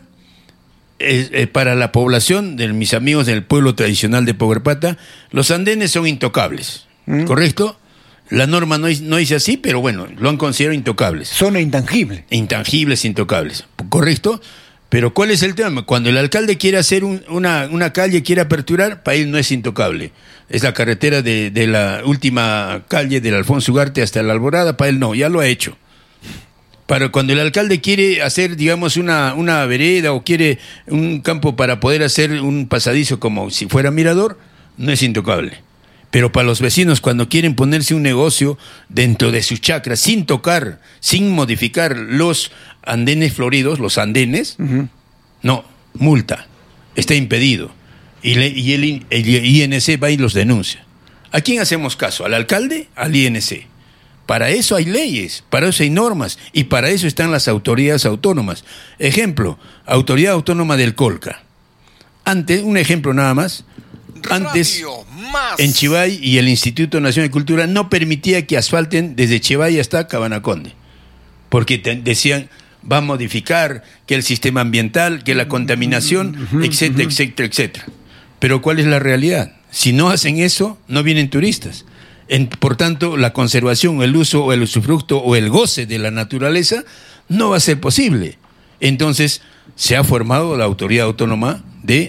eh, eh, para la población de mis amigos del pueblo tradicional de Paucarpata, los andenes son intocables, ¿Mm? ¿correcto? La norma no, no dice así, pero bueno, lo han considerado intocables. Zona intangible. Intangibles, intocables, ¿correcto? Pero ¿cuál es el tema? Cuando el alcalde quiere hacer un, una, una calle, quiere aperturar, para él no es intocable. Es la carretera de, de la última calle del Alfonso Ugarte hasta la Alborada, para él no, ya lo ha hecho. Pero cuando el alcalde quiere hacer, digamos, una, una vereda o quiere un campo para poder hacer un pasadizo como si fuera mirador, no es intocable. Pero para los vecinos, cuando quieren ponerse un negocio dentro de sus chacras, sin tocar, sin modificar los andenes floridos, los andenes, uh-huh. no, multa, está impedido. Y, le, y el, el I N C va y los denuncia. ¿A quién hacemos caso? ¿Al alcalde? Al I N C. Para eso hay leyes, para eso hay normas, y para eso están las autoridades autónomas. Ejemplo, Autoridad Autónoma del Colca. Antes, un ejemplo nada más, antes en Chivay y el Instituto Nacional de Cultura no permitía que asfalten desde Chivay hasta Cabanaconde, porque te, decían, va a modificar que el sistema ambiental, que la contaminación, etcétera, etcétera, etcétera. Pero ¿cuál es la realidad? Si no hacen eso, no vienen turistas. En, por tanto, la conservación, el uso o el usufructo o el goce de la naturaleza no va a ser posible. Entonces se ha formado la Autoridad Autónoma de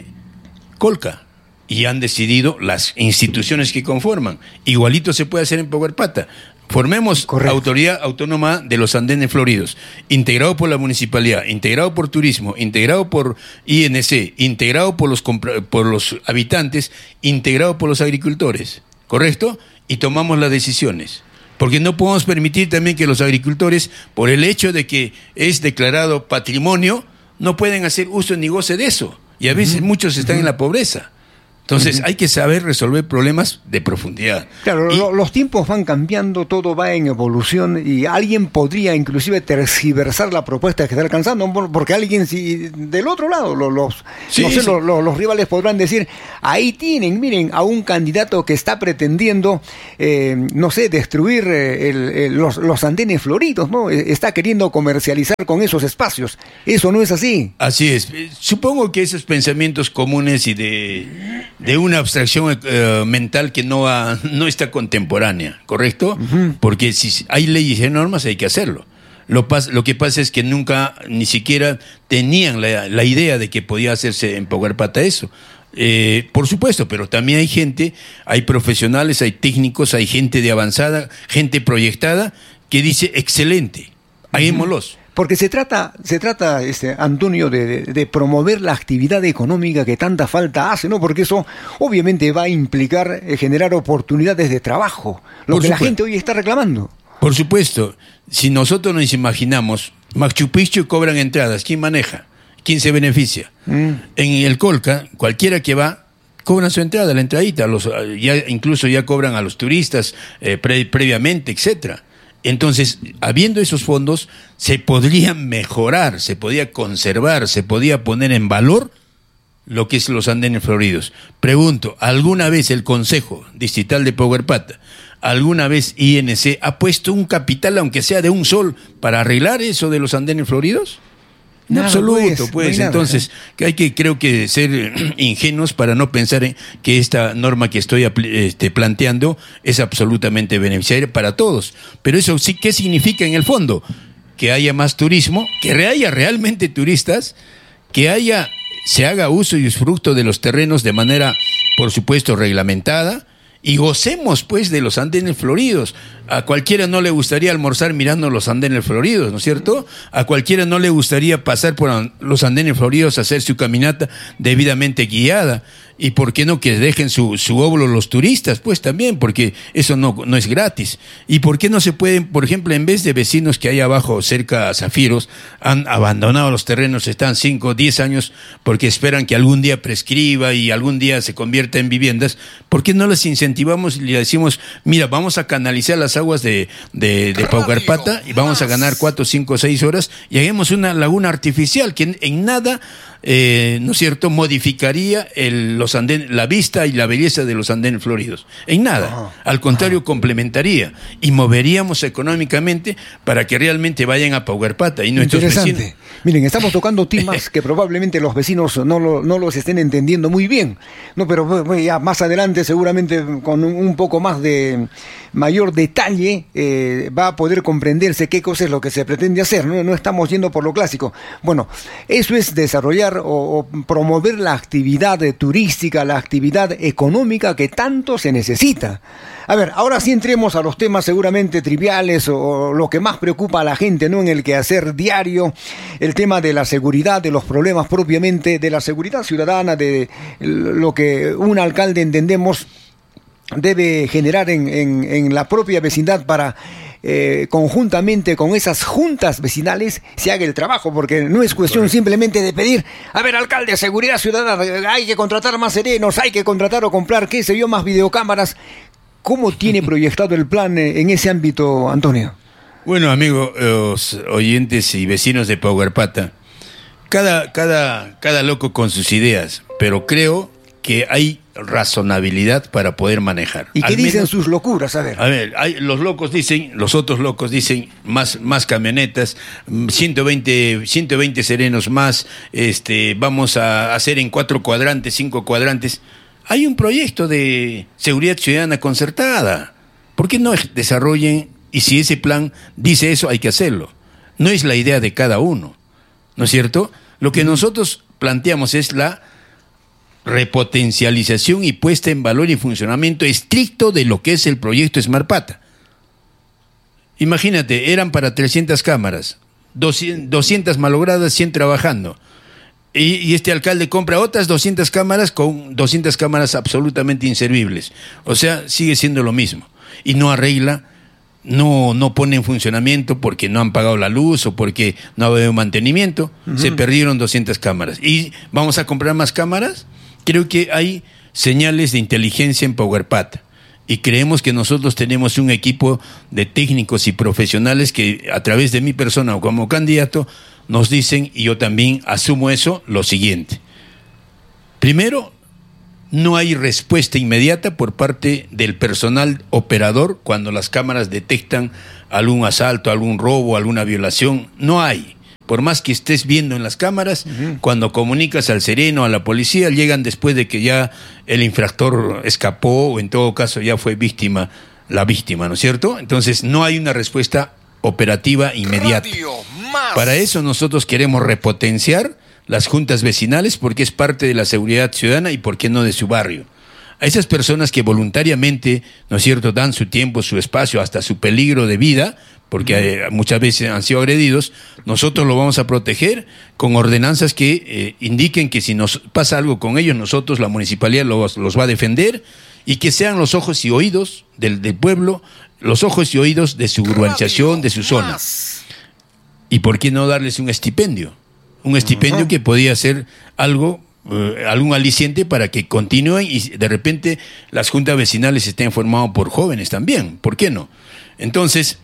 Colca y han decidido las instituciones que conforman. Igualito se puede hacer en Paucarpata. Formemos Correcto. Autoridad Autónoma de los Andenes Floridos, integrado por la municipalidad, integrado por turismo, integrado por I N C, integrado por los, por los habitantes, integrado por los agricultores, ¿correcto? Y tomamos las decisiones. Porque no podemos permitir también que los agricultores, por el hecho de que es declarado patrimonio, no pueden hacer uso ni goce de eso. Y a veces uh-huh. muchos están uh-huh. en la pobreza. Entonces, uh-huh. hay que saber resolver problemas de profundidad. Claro, y, los tiempos van cambiando, todo va en evolución y alguien podría inclusive tergiversar la propuesta que está alcanzando, porque alguien, si del otro lado, los, los, sí, no sé, sí. los, los, los rivales podrán decir, ahí tienen, miren, a un candidato que está pretendiendo, eh, no sé, destruir eh, el, el, los, los andenes floridos, ¿no? Está queriendo comercializar con esos espacios. Eso no es así. Así es. Supongo que esos pensamientos comunes y de... de una abstracción eh, mental que no, ha, no está contemporánea, ¿correcto? Uh-huh. Porque si hay leyes y normas hay que hacerlo. Lo, pas, lo que pasa es que nunca, ni siquiera tenían la, la idea de que podía hacerse en Paucarpata eso. Eh, por supuesto, pero también hay gente, hay profesionales, hay técnicos, hay gente de avanzada, gente proyectada que dice excelente, hagámoslos. Uh-huh. Porque se trata, se trata este, Antonio, de, de, de promover la actividad económica que tanta falta hace, ¿no? Porque eso obviamente va a implicar eh, generar oportunidades de trabajo, lo Por que supuesto. La gente hoy está reclamando. Por supuesto, si nosotros nos imaginamos, Machu Picchu cobran entradas, ¿quién maneja? ¿Quién se beneficia? Mm. En el Colca, cualquiera que va, cobran su entrada, la entradita, los, ya, incluso ya cobran a los turistas eh, pre, previamente, etcétera. Entonces, habiendo esos fondos, se podría mejorar, se podía conservar, se podía poner en valor lo que es los andenes floridos. Pregunto, ¿alguna vez el Consejo Distrital de Paucarpata, alguna vez I N C ha puesto un capital, aunque sea de un sol, para arreglar eso de los andenes floridos? En nada, absoluto, pues, pues no entonces nada, ¿eh? que hay que, creo que ser ingenuos para no pensar en que esta norma que estoy este, planteando es absolutamente beneficiaria para todos. Pero eso sí, ¿qué significa en el fondo? Que haya más turismo, que haya realmente turistas, que haya, se haga uso y usufructo de los terrenos de manera, por supuesto, reglamentada, y gocemos pues de los andenes floridos. A cualquiera no le gustaría almorzar mirando los andenes floridos, ¿no es cierto? A cualquiera no le gustaría pasar por los andenes floridos a hacer su caminata debidamente guiada. Y por qué no que dejen su, su óvulo los turistas, pues también, porque eso no, no es gratis. Y por qué no se pueden, por ejemplo, en vez de vecinos que hay abajo cerca a Zafiros, han abandonado los terrenos, están cinco, diez años, porque esperan que algún día prescriba y algún día se convierta en viviendas, ¿por qué no les incentivamos y le decimos, mira, vamos a canalizar las aguas de, de, de Paucarpata y vamos a ganar cuatro, cinco, seis horas y hagamos una laguna artificial que en, en nada... Eh, ¿no es cierto?, modificaría el, los andenes, la vista y la belleza de los andenes floridos. En nada. Ajá. Al contrario, ajá, complementaría y moveríamos económicamente para que realmente vayan a Paucarpata y nuestros vecinos. Miren, estamos tocando temas que probablemente los vecinos no, lo, no los estén entendiendo muy bien, no, pero bueno, ya más adelante seguramente con un, un poco más de mayor detalle eh, va a poder comprenderse qué cosa es lo que se pretende hacer, ¿no? No estamos yendo por lo clásico. Bueno, eso es desarrollar o, o promover la actividad turística, la actividad económica que tanto se necesita. A ver, ahora sí entremos a los temas seguramente triviales o, o lo que más preocupa a la gente, ¿no?, en el quehacer diario, el tema de la seguridad, de los problemas propiamente de la seguridad ciudadana, de lo que un alcalde entendemos debe generar en, en, en la propia vecindad para eh, conjuntamente con esas juntas vecinales se haga el trabajo, porque no es cuestión Correcto. simplemente de pedir, a ver, alcalde, seguridad ciudadana, hay que contratar más serenos, hay que contratar o comprar, qué sé yo, más videocámaras. ¿Cómo tiene proyectado el plan en ese ámbito, Antonio? Bueno, amigos oyentes y vecinos de Paucarpata, cada, cada, cada loco con sus ideas, pero creo que hay razonabilidad para poder manejar. ¿Y qué Al dicen menos, sus locuras? A ver, a ver hay, los locos dicen, los otros locos dicen más, más camionetas, ciento veinte, ciento veinte serenos más, este, vamos a hacer en cuatro cuadrantes, cinco cuadrantes. Hay un proyecto de seguridad ciudadana concertada. ¿Por qué no desarrollen? Y si ese plan dice eso, hay que hacerlo. No es la idea de cada uno. ¿no es cierto? Lo que nosotros planteamos es la repotencialización y puesta en valor y funcionamiento estricto de lo que es el proyecto Smartpata. Imagínate, eran para trescientas cámaras, doscientas malogradas, cien trabajando. Y, y este alcalde compra otras doscientas cámaras con doscientas cámaras absolutamente inservibles. O sea, sigue siendo lo mismo. Y no arregla, no, no pone en funcionamiento porque no han pagado la luz o porque no ha habido mantenimiento. Uh-huh. Se perdieron doscientas cámaras. ¿Y vamos a comprar más cámaras? Creo que hay señales de inteligencia en PowerPata. Y creemos que nosotros tenemos un equipo de técnicos y profesionales que a través de mi persona o como candidato nos dicen, y yo también asumo eso, lo siguiente. Primero, no hay respuesta inmediata por parte del personal operador cuando las cámaras detectan algún asalto, algún robo, alguna violación. No hay. Por más que estés viendo en las cámaras, uh-huh. cuando comunicas al sereno, a la policía, llegan después de que ya el infractor escapó o en todo caso ya fue víctima, la víctima, ¿no es cierto? Entonces no hay una respuesta operativa inmediata. Para eso nosotros queremos repotenciar las juntas vecinales porque es parte de la seguridad ciudadana y por qué no de su barrio. A esas personas que voluntariamente, ¿no es cierto?, dan su tiempo, su espacio, hasta su peligro de vida, porque eh, muchas veces han sido agredidos, nosotros lo vamos a proteger con ordenanzas que eh, indiquen que si nos pasa algo con ellos, nosotros, la municipalidad, los, los va a defender y que sean los ojos y oídos del, del pueblo, los ojos y oídos de su urbanización, de su zona. ¿Y por qué no darles un estipendio? Un estipendio uh-huh. que podía ser algo, eh, algún aliciente para que continúen y de repente las juntas vecinales estén formadas por jóvenes también. ¿Por qué no? Entonces,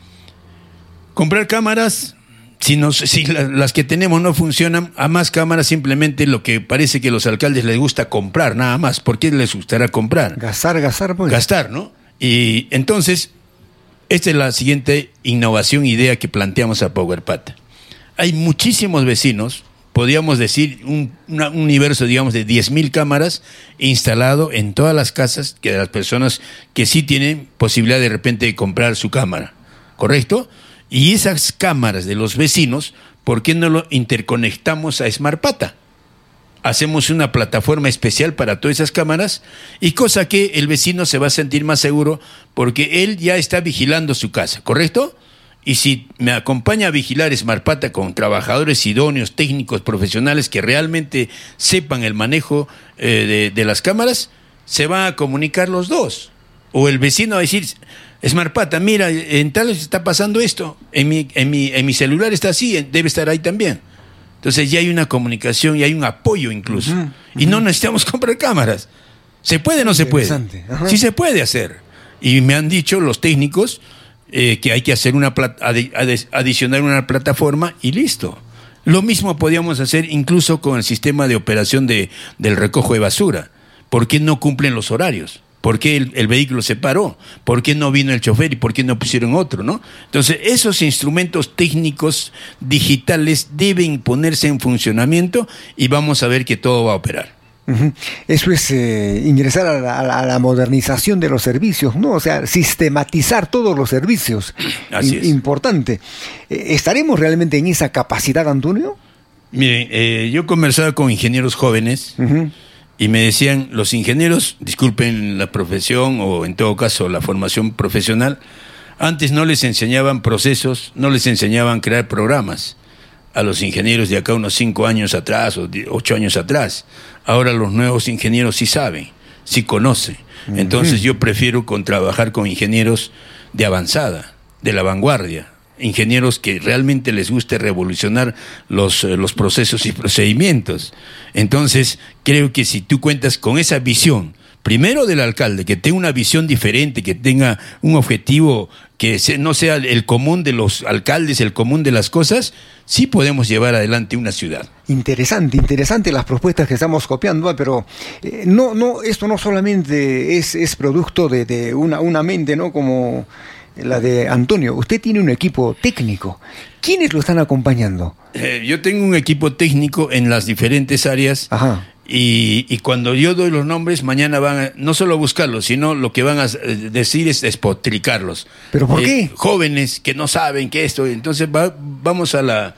comprar cámaras, si, nos, si la, las que tenemos no funcionan, a más cámaras simplemente lo que parece que a los alcaldes les gusta comprar, nada más. ¿Por qué les gustará comprar? Gastar, gastar, pues. Gastar, ¿no? Y entonces, esta es la siguiente innovación, idea que planteamos a PowerPata. Hay muchísimos vecinos, podríamos decir un, una, un universo, digamos, de diez mil cámaras instalado en todas las casas que de las personas que sí tienen posibilidad de repente de comprar su cámara, ¿correcto? Y esas cámaras de los vecinos, ¿por qué no lo interconectamos a Smartpata? Hacemos una plataforma especial para todas esas cámaras y cosa que el vecino se va a sentir más seguro porque él ya está vigilando su casa, ¿correcto? Y si me acompaña a vigilar Smartpata con trabajadores idóneos, técnicos, profesionales que realmente sepan el manejo eh, de, de las cámaras, se van a comunicar los dos. O el vecino va a decir, Smartpata, mira, en tal está pasando esto, en mi, en mi, en mi celular está así, debe estar ahí también. Entonces ya hay una comunicación y hay un apoyo incluso. Uh-huh, uh-huh. Y no necesitamos comprar cámaras. ¿Se puede o no se puede? Uh-huh. Sí se puede hacer. Y me han dicho los técnicos eh, que hay que hacer una plat- adi- adi- adicionar una plataforma y listo. Lo mismo podíamos hacer incluso con el sistema de operación de, del recojo de basura. ¿Por qué no cumplen los horarios? ¿Por qué el, el vehículo se paró? ¿Por qué no vino el chofer y por qué no pusieron otro, no? Entonces, esos instrumentos técnicos digitales deben ponerse en funcionamiento y vamos a ver que todo va a operar. Uh-huh. Eso es eh, ingresar a la, a, la, a la modernización de los servicios, ¿no? O sea, sistematizar todos los servicios. Así I- es. Importante. Eh, ¿Estaremos realmente en esa capacidad, Antonio? Miren, eh, yo conversaba con ingenieros jóvenes. Uh-huh. Y me decían, los ingenieros, disculpen la profesión o en todo caso la formación profesional, antes no les enseñaban procesos, no les enseñaban crear programas a los ingenieros de acá unos cinco años atrás o ocho años atrás. Ahora los nuevos ingenieros sí saben, sí conocen. Uh-huh. Entonces yo prefiero con trabajar con ingenieros de avanzada, de la vanguardia. Ingenieros que realmente les guste revolucionar los, eh, los procesos y procedimientos. Entonces, creo que si tú cuentas con esa visión, primero del alcalde, que tenga una visión diferente, que tenga un objetivo que se, no sea el común de los alcaldes, el común de las cosas, sí podemos llevar adelante una ciudad. Interesante, interesante las propuestas que estamos copiando, pero eh, no, no, esto no solamente es, es producto de, de una, una mente, ¿no? Como la de Antonio. Usted tiene un equipo técnico. ¿Quiénes lo están acompañando? Eh, yo tengo un equipo técnico en las diferentes áreas. Ajá. Y, y cuando yo doy los nombres, mañana van a, no solo a buscarlos, sino lo que van a decir es despotricarlos. ¿Pero por eh, qué? Jóvenes que no saben que esto, entonces va, vamos a la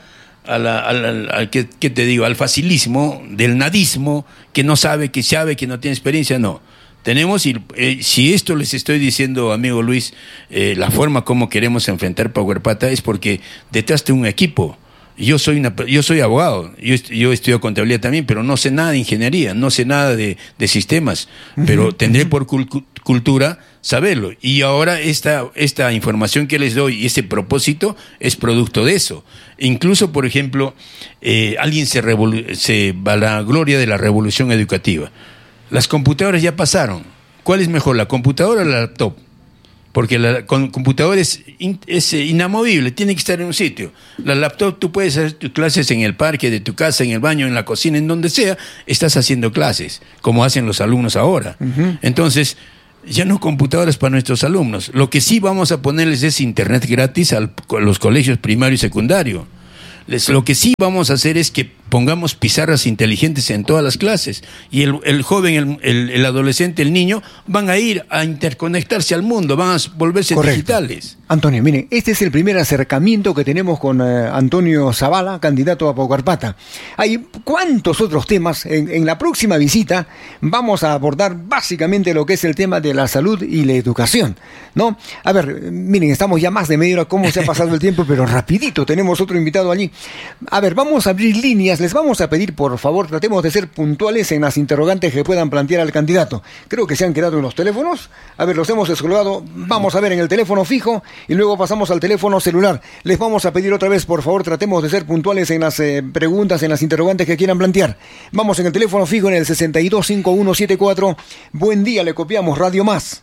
a la, a la, a, ¿qué, ¿qué te digo? Al facilismo, del nadismo, que no sabe, que sabe, que no tiene experiencia, no. Tenemos, y eh, si esto les estoy diciendo, amigo Luis, eh, la forma como queremos enfrentar Paucarpata es porque detrás de un equipo. Yo soy una, yo soy abogado, yo, yo estudio contabilidad también, pero no sé nada de ingeniería, no sé nada de, de sistemas, pero tendré por cul- cultura saberlo. Y ahora esta, esta información que les doy y este propósito es producto de eso. Incluso, por ejemplo, eh, alguien se, revolu- se vanagloria de la revolución educativa. Las computadoras ya pasaron. ¿Cuál es mejor, la computadora o la laptop? Porque la con, computadora es, in, es inamovible, tiene que estar en un sitio. La laptop, tú puedes hacer tus clases en el parque, de tu casa, en el baño, en la cocina, en donde sea, estás haciendo clases, como hacen los alumnos ahora. Uh-huh. Entonces, ya no computadoras para nuestros alumnos. Lo que sí vamos a ponerles es internet gratis al, a los colegios primario y secundario. Les, lo que sí vamos a hacer es que pongamos pizarras inteligentes en todas las clases y el, el joven, el, el, el adolescente, el niño van a ir a interconectarse al mundo, van a volverse Correcto. digitales. Antonio, miren, este es el primer acercamiento que tenemos con eh, Antonio Zavala, candidato a Paucarpata. Hay cuántos otros temas. En, en la próxima visita vamos a abordar básicamente lo que es el tema de la salud y la educación, ¿no? A ver, miren, estamos ya más de media hora, cómo se ha pasado el tiempo, pero rapidito, tenemos otro invitado allí. A ver, vamos a abrir líneas, les vamos a pedir, por favor, tratemos de ser puntuales en las interrogantes que puedan plantear al candidato. Creo que se han quedado en los teléfonos. A ver, los hemos descolgado. Vamos a ver en el teléfono fijo y luego pasamos al teléfono celular. Les vamos a pedir otra vez, por favor, tratemos de ser puntuales en las eh, preguntas, en las interrogantes que quieran plantear. Vamos en el teléfono fijo en el sesenta y dos cincuenta y uno setenta y cuatro. Buen día, le copiamos Radio Más.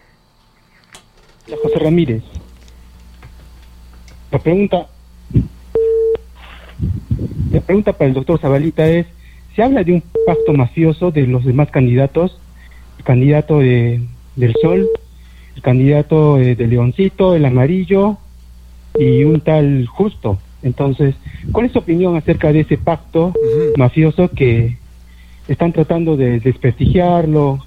José Ramírez. La pregunta... La pregunta para el doctor Zabalita es, se habla de un pacto mafioso de los demás candidatos, el candidato de, del Sol, el candidato de, de Leoncito, el Amarillo y un tal Justo. Entonces, ¿cuál es su opinión acerca de ese pacto uh-huh. mafioso que están tratando de desprestigiarlo?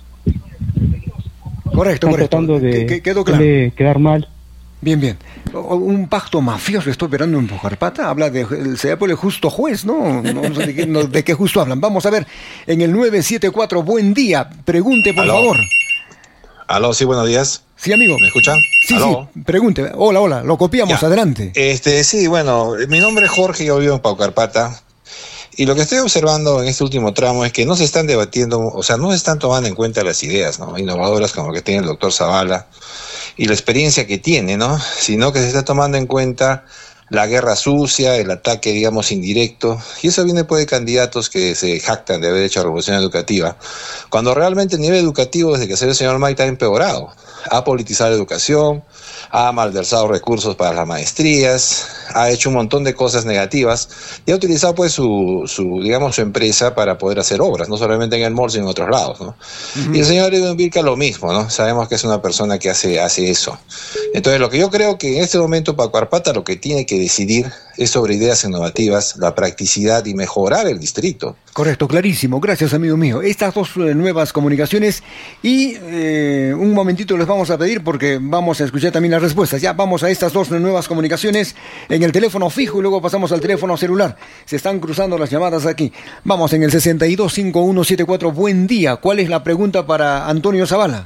Correcto, están correcto. tratando de, ¿Qué, quedó claro? de quedar mal. Bien, bien. Un pacto mafioso estoy operando en Paucarpata. Habla de, se llama el justo juez, ¿no? No, no sé de qué, no, de qué justo hablan. Vamos a ver en el nueve siete cuatro. Buen día. Pregunte, por Aló. favor. Aló, sí, buenos días. Sí, amigo. ¿Me escuchan? Sí, Aló. sí. Pregunte. Hola, hola. Lo copiamos. Ya. Adelante. Este, sí, bueno, mi nombre es Jorge, yo vivo en Paucarpata. Y lo que estoy observando en este último tramo es que no se están debatiendo, o sea, no se están tomando en cuenta las ideas, ¿no? Innovadoras como lo que tiene el doctor Zavala y la experiencia que tiene, ¿no? Sino que se está tomando en cuenta la guerra sucia, el ataque, digamos, indirecto. Y eso viene pues de candidatos que se jactan de haber hecho revolución educativa, cuando realmente el nivel educativo desde que salió el señor Maita ha empeorado. Ha politizado la educación, ha malversado recursos para las maestrías, ha hecho un montón de cosas negativas y ha utilizado pues su, su digamos, su empresa para poder hacer obras, no solamente en el mall, sino en otros lados, ¿no? Uh-huh. Y el señor Edwin Vilca lo mismo, ¿no? Sabemos que es una persona que hace, hace eso. Entonces, lo que yo creo que en este momento Paucarpata lo que tiene que decidir es sobre ideas innovativas, la practicidad y mejorar el distrito. Correcto, clarísimo. Gracias, amigo mío. Estas dos eh, nuevas comunicaciones y eh, un momentito les vamos a pedir porque vamos a escuchar también las respuestas. Ya vamos a estas dos nuevas comunicaciones en el teléfono fijo y luego pasamos al teléfono celular. Se están cruzando las llamadas aquí. Vamos en el sesenta y dos cincuenta y uno setenta y cuatro. Buen día. ¿Cuál es la pregunta para Antonio Zavala?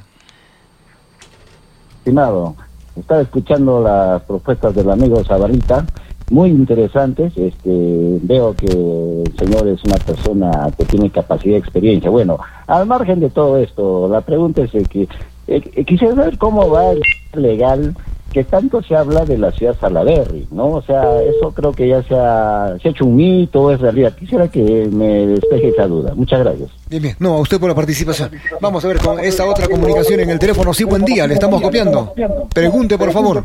Estimado, estaba escuchando las propuestas del amigo Zabalita, muy interesantes. Este, veo que el señor es una persona que tiene capacidad y experiencia. Bueno, al margen de todo esto, la pregunta es que eh, quisiera saber cómo va el legal que tanto se habla de la ciudad Salaberry, ¿no? O sea, eso creo que ya se ha, se ha hecho un mito, es realidad. Quisiera que me despeje esa duda. Muchas gracias. Bien, bien. No, a usted por la participación. Vamos a ver con esta otra comunicación en el teléfono. Sí, buen día, le estamos copiando. Pregunte, por favor.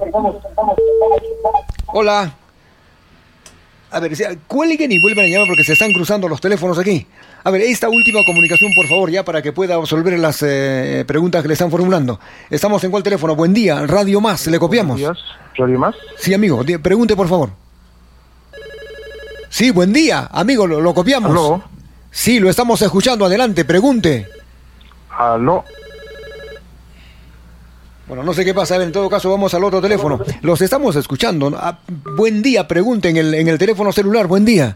Hola. A ver, cuelguen y vuelven a llamar porque se están cruzando los teléfonos aquí. A ver, esta última comunicación, por favor, ya para que pueda resolver las eh, preguntas que le están formulando. Estamos en cuál teléfono. Buen día, Radio Más, le copiamos. Buenos días, Radio Más. Sí, amigo, pregunte, por favor. Sí, buen día, amigo, lo, lo copiamos. Aló. Sí, lo estamos escuchando, adelante, pregunte. Aló. Bueno, no sé qué pasa, en todo caso vamos al otro teléfono. Los estamos escuchando. Ah, buen día, pregunta en el, en el teléfono celular, buen día.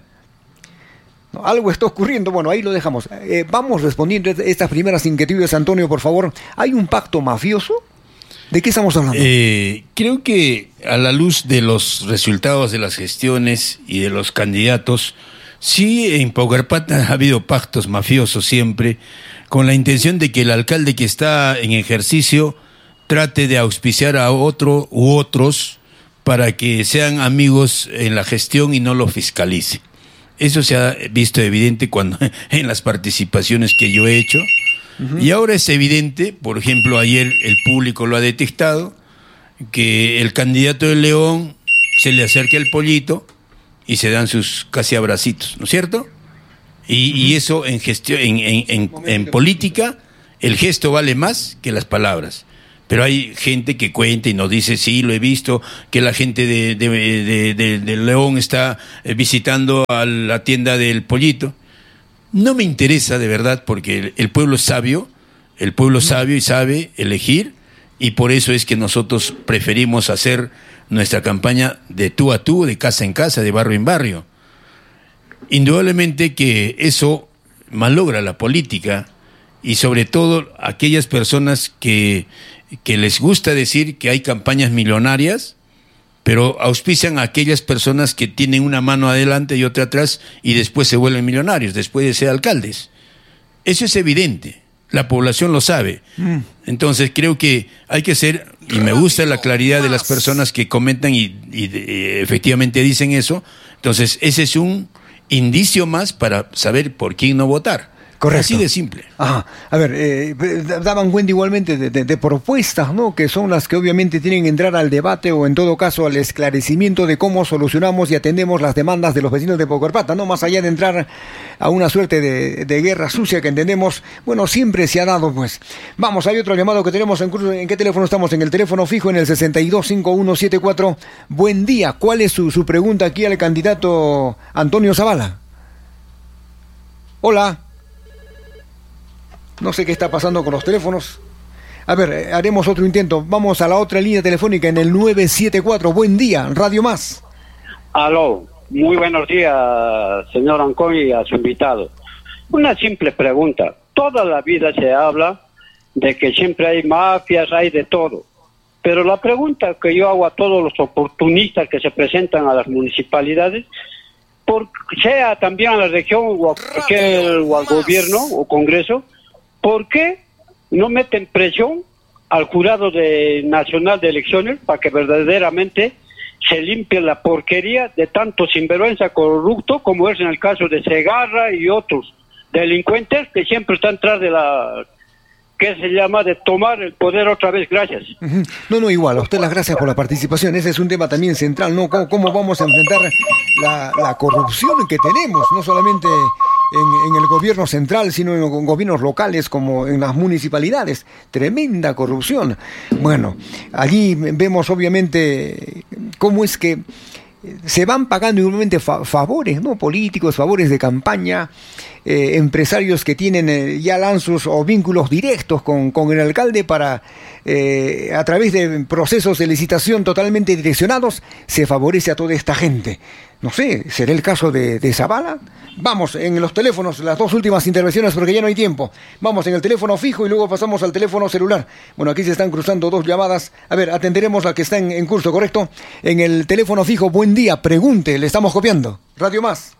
No, algo está ocurriendo, bueno, ahí lo dejamos. Eh, vamos respondiendo estas primeras inquietudes, Antonio, por favor. ¿Hay un pacto mafioso? ¿De qué estamos hablando? Eh, creo que a la luz de los resultados de las gestiones y de los candidatos, sí, en Paucarpata ha habido pactos mafiosos siempre, con la intención de que el alcalde que está en ejercicio trate de auspiciar a otro u otros para que sean amigos en la gestión y no lo fiscalice. Eso se ha visto evidente cuando en las participaciones que yo he hecho. Uh-huh. Y ahora es evidente, por ejemplo, ayer el público lo ha detectado, que el candidato de León se le acerca el pollito y se dan sus casi abracitos, ¿no es cierto? Y, uh-huh. y eso en gestión, en, en, en, en política, el gesto vale más que las palabras. Pero hay gente que cuenta y nos dice, sí, lo he visto, que la gente de, de, de, de, de León está visitando a la tienda del pollito. No me interesa de verdad, porque el, el pueblo es sabio, el pueblo es sabio y sabe elegir, y por eso es que nosotros preferimos hacer nuestra campaña de tú a tú, de casa en casa, de barrio en barrio. Indudablemente que eso malogra la política, y sobre todo aquellas personas que, que les gusta decir que hay campañas millonarias, pero auspician a aquellas personas que tienen una mano adelante y otra atrás y después se vuelven millonarios, después de ser alcaldes. Eso es evidente, la población lo sabe. Mm. Entonces creo que hay que ser, y me gusta la claridad de las personas que comentan y, y, y efectivamente dicen eso. Entonces ese es un indicio más para saber por quién no votar. Correcto. Así de simple. Ajá. A ver, eh, daban cuenta igualmente de, de, de propuestas, ¿no? Que son las que obviamente tienen que entrar al debate o en todo caso al esclarecimiento de cómo solucionamos y atendemos las demandas de los vecinos de Paucarpata, ¿no? Más allá de entrar a una suerte de, de guerra sucia que entendemos, bueno, siempre se ha dado, pues. Vamos, hay otro llamado que tenemos en curso. ¿En qué teléfono estamos? En el teléfono fijo, en el sesenta y dos cincuenta y uno setenta y cuatro. Buen día. ¿Cuál es su, su pregunta aquí al candidato Antonio Zavala? Hola. No sé qué está pasando con los teléfonos. A ver, haremos otro intento. Vamos a la otra línea telefónica en el nueve siete cuatro. Buen día, Radio Más. Aló, muy buenos días, señor Ancón, y a su invitado. Una simple pregunta. Toda la vida se habla de que siempre hay mafias, hay de todo. Pero la pregunta que yo hago a todos los oportunistas que se presentan a las municipalidades, por, sea también a la región o, a cualquier, o al gobierno o congreso, ¿por qué no meten presión al jurado de nacional de elecciones para que verdaderamente se limpie la porquería de tanto sinvergüenza corrupto como es en el caso de Segarra y otros delincuentes que siempre están tras de la, que se llama, de tomar el poder otra vez? Gracias. Uh-huh. No, no, igual, a usted las gracias por la participación. Ese es un tema también central, ¿no? ¿Cómo, cómo vamos a enfrentar la, la corrupción que tenemos, no solamente en, en el gobierno central, sino en los gobiernos locales como en las municipalidades? Tremenda corrupción. Bueno, allí vemos obviamente cómo es que se van pagando igualmente fa- favores, ¿no? Políticos, favores de campaña, eh, empresarios que tienen eh, ya lanzos o vínculos directos con, con el alcalde para, eh, a través de procesos de licitación totalmente direccionados, se favorece a toda esta gente. No sé, ¿será el caso de, de Zavala? Vamos, en los teléfonos, las dos últimas intervenciones porque ya no hay tiempo. Vamos, en el teléfono fijo y luego pasamos al teléfono celular. Bueno, aquí se están cruzando dos llamadas. A ver, atenderemos la que está en, en curso, ¿correcto? En el teléfono fijo, buen día, pregunte, le estamos copiando. Radio Más.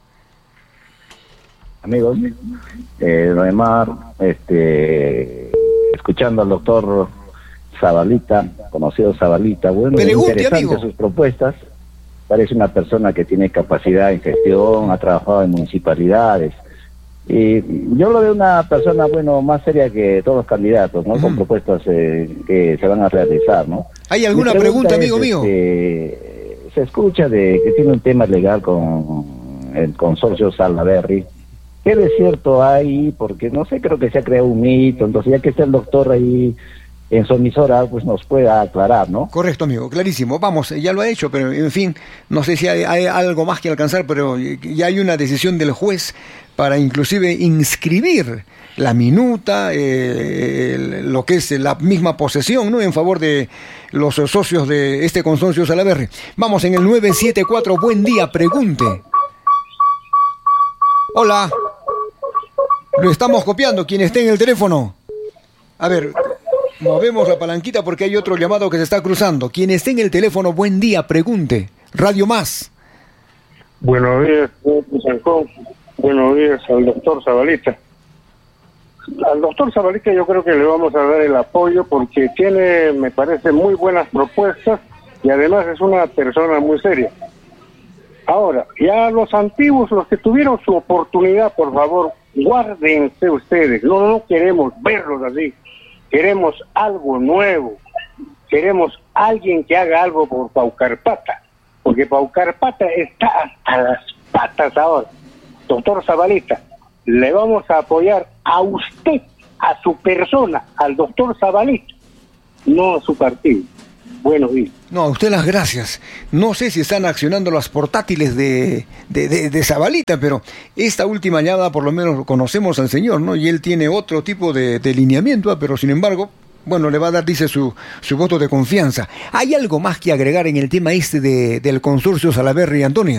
Amigos, eh, Noemar, este, escuchando al doctor Zabalita, conocido Zabalita, bueno, Pregunte, interesante amigo. sus propuestas. Parece una persona que tiene capacidad en gestión, ha trabajado en municipalidades. Y yo lo veo una persona, bueno, más seria que todos los candidatos, ¿no? Mm. Con propuestas eh, que se van a realizar, ¿no? ¿Hay alguna pregunta, pregunta, amigo es, mío? Este, se escucha de que tiene un tema legal con el consorcio Salaberry. ¿Qué de cierto hay? Porque no sé, creo que se ha creado un mito. Entonces, ya que está el doctor ahí en su emisora pues nos pueda aclarar, ¿no? Correcto, amigo, clarísimo. Vamos, ya lo ha hecho, pero en fin, no sé si hay, hay algo más que alcanzar, pero ya hay una decisión del juez para inclusive inscribir la minuta, eh, lo que es la misma posesión, ¿no?, en favor de los socios de este consorcio Salaberry. Vamos en el nueve siete cuatro, buen día, pregunte. Hola. Lo estamos copiando, quien esté en el teléfono. A ver, movemos la palanquita porque hay otro llamado que se está cruzando. Quien esté en el teléfono, buen día, pregunte. Radio Más. Buenos días, doctor Sancón. Buenos días al doctor Zabalita. Al doctor Zabalita yo creo que le vamos a dar el apoyo porque tiene, me parece, muy buenas propuestas y además es una persona muy seria. Ahora, ya los antiguos, los que tuvieron su oportunidad, por favor, guárdense ustedes. No, no queremos verlos así. Queremos algo nuevo. Queremos alguien que haga algo por Paucarpata. Porque Paucarpata está hasta las patas ahora. Doctor Zabalita, le vamos a apoyar a usted, a su persona, al doctor Zabalita, no a su partido. Buenos días. No, a usted las gracias. No sé si están accionando las portátiles de, de, de, de Zabalita, pero esta última llamada por lo menos conocemos al señor, ¿no? Y él tiene otro tipo de, de lineamiento, pero sin embargo, bueno, le va a dar, dice, su, su voto de confianza. ¿Hay algo más que agregar en el tema este de, del consorcio Salaberry, Antonio?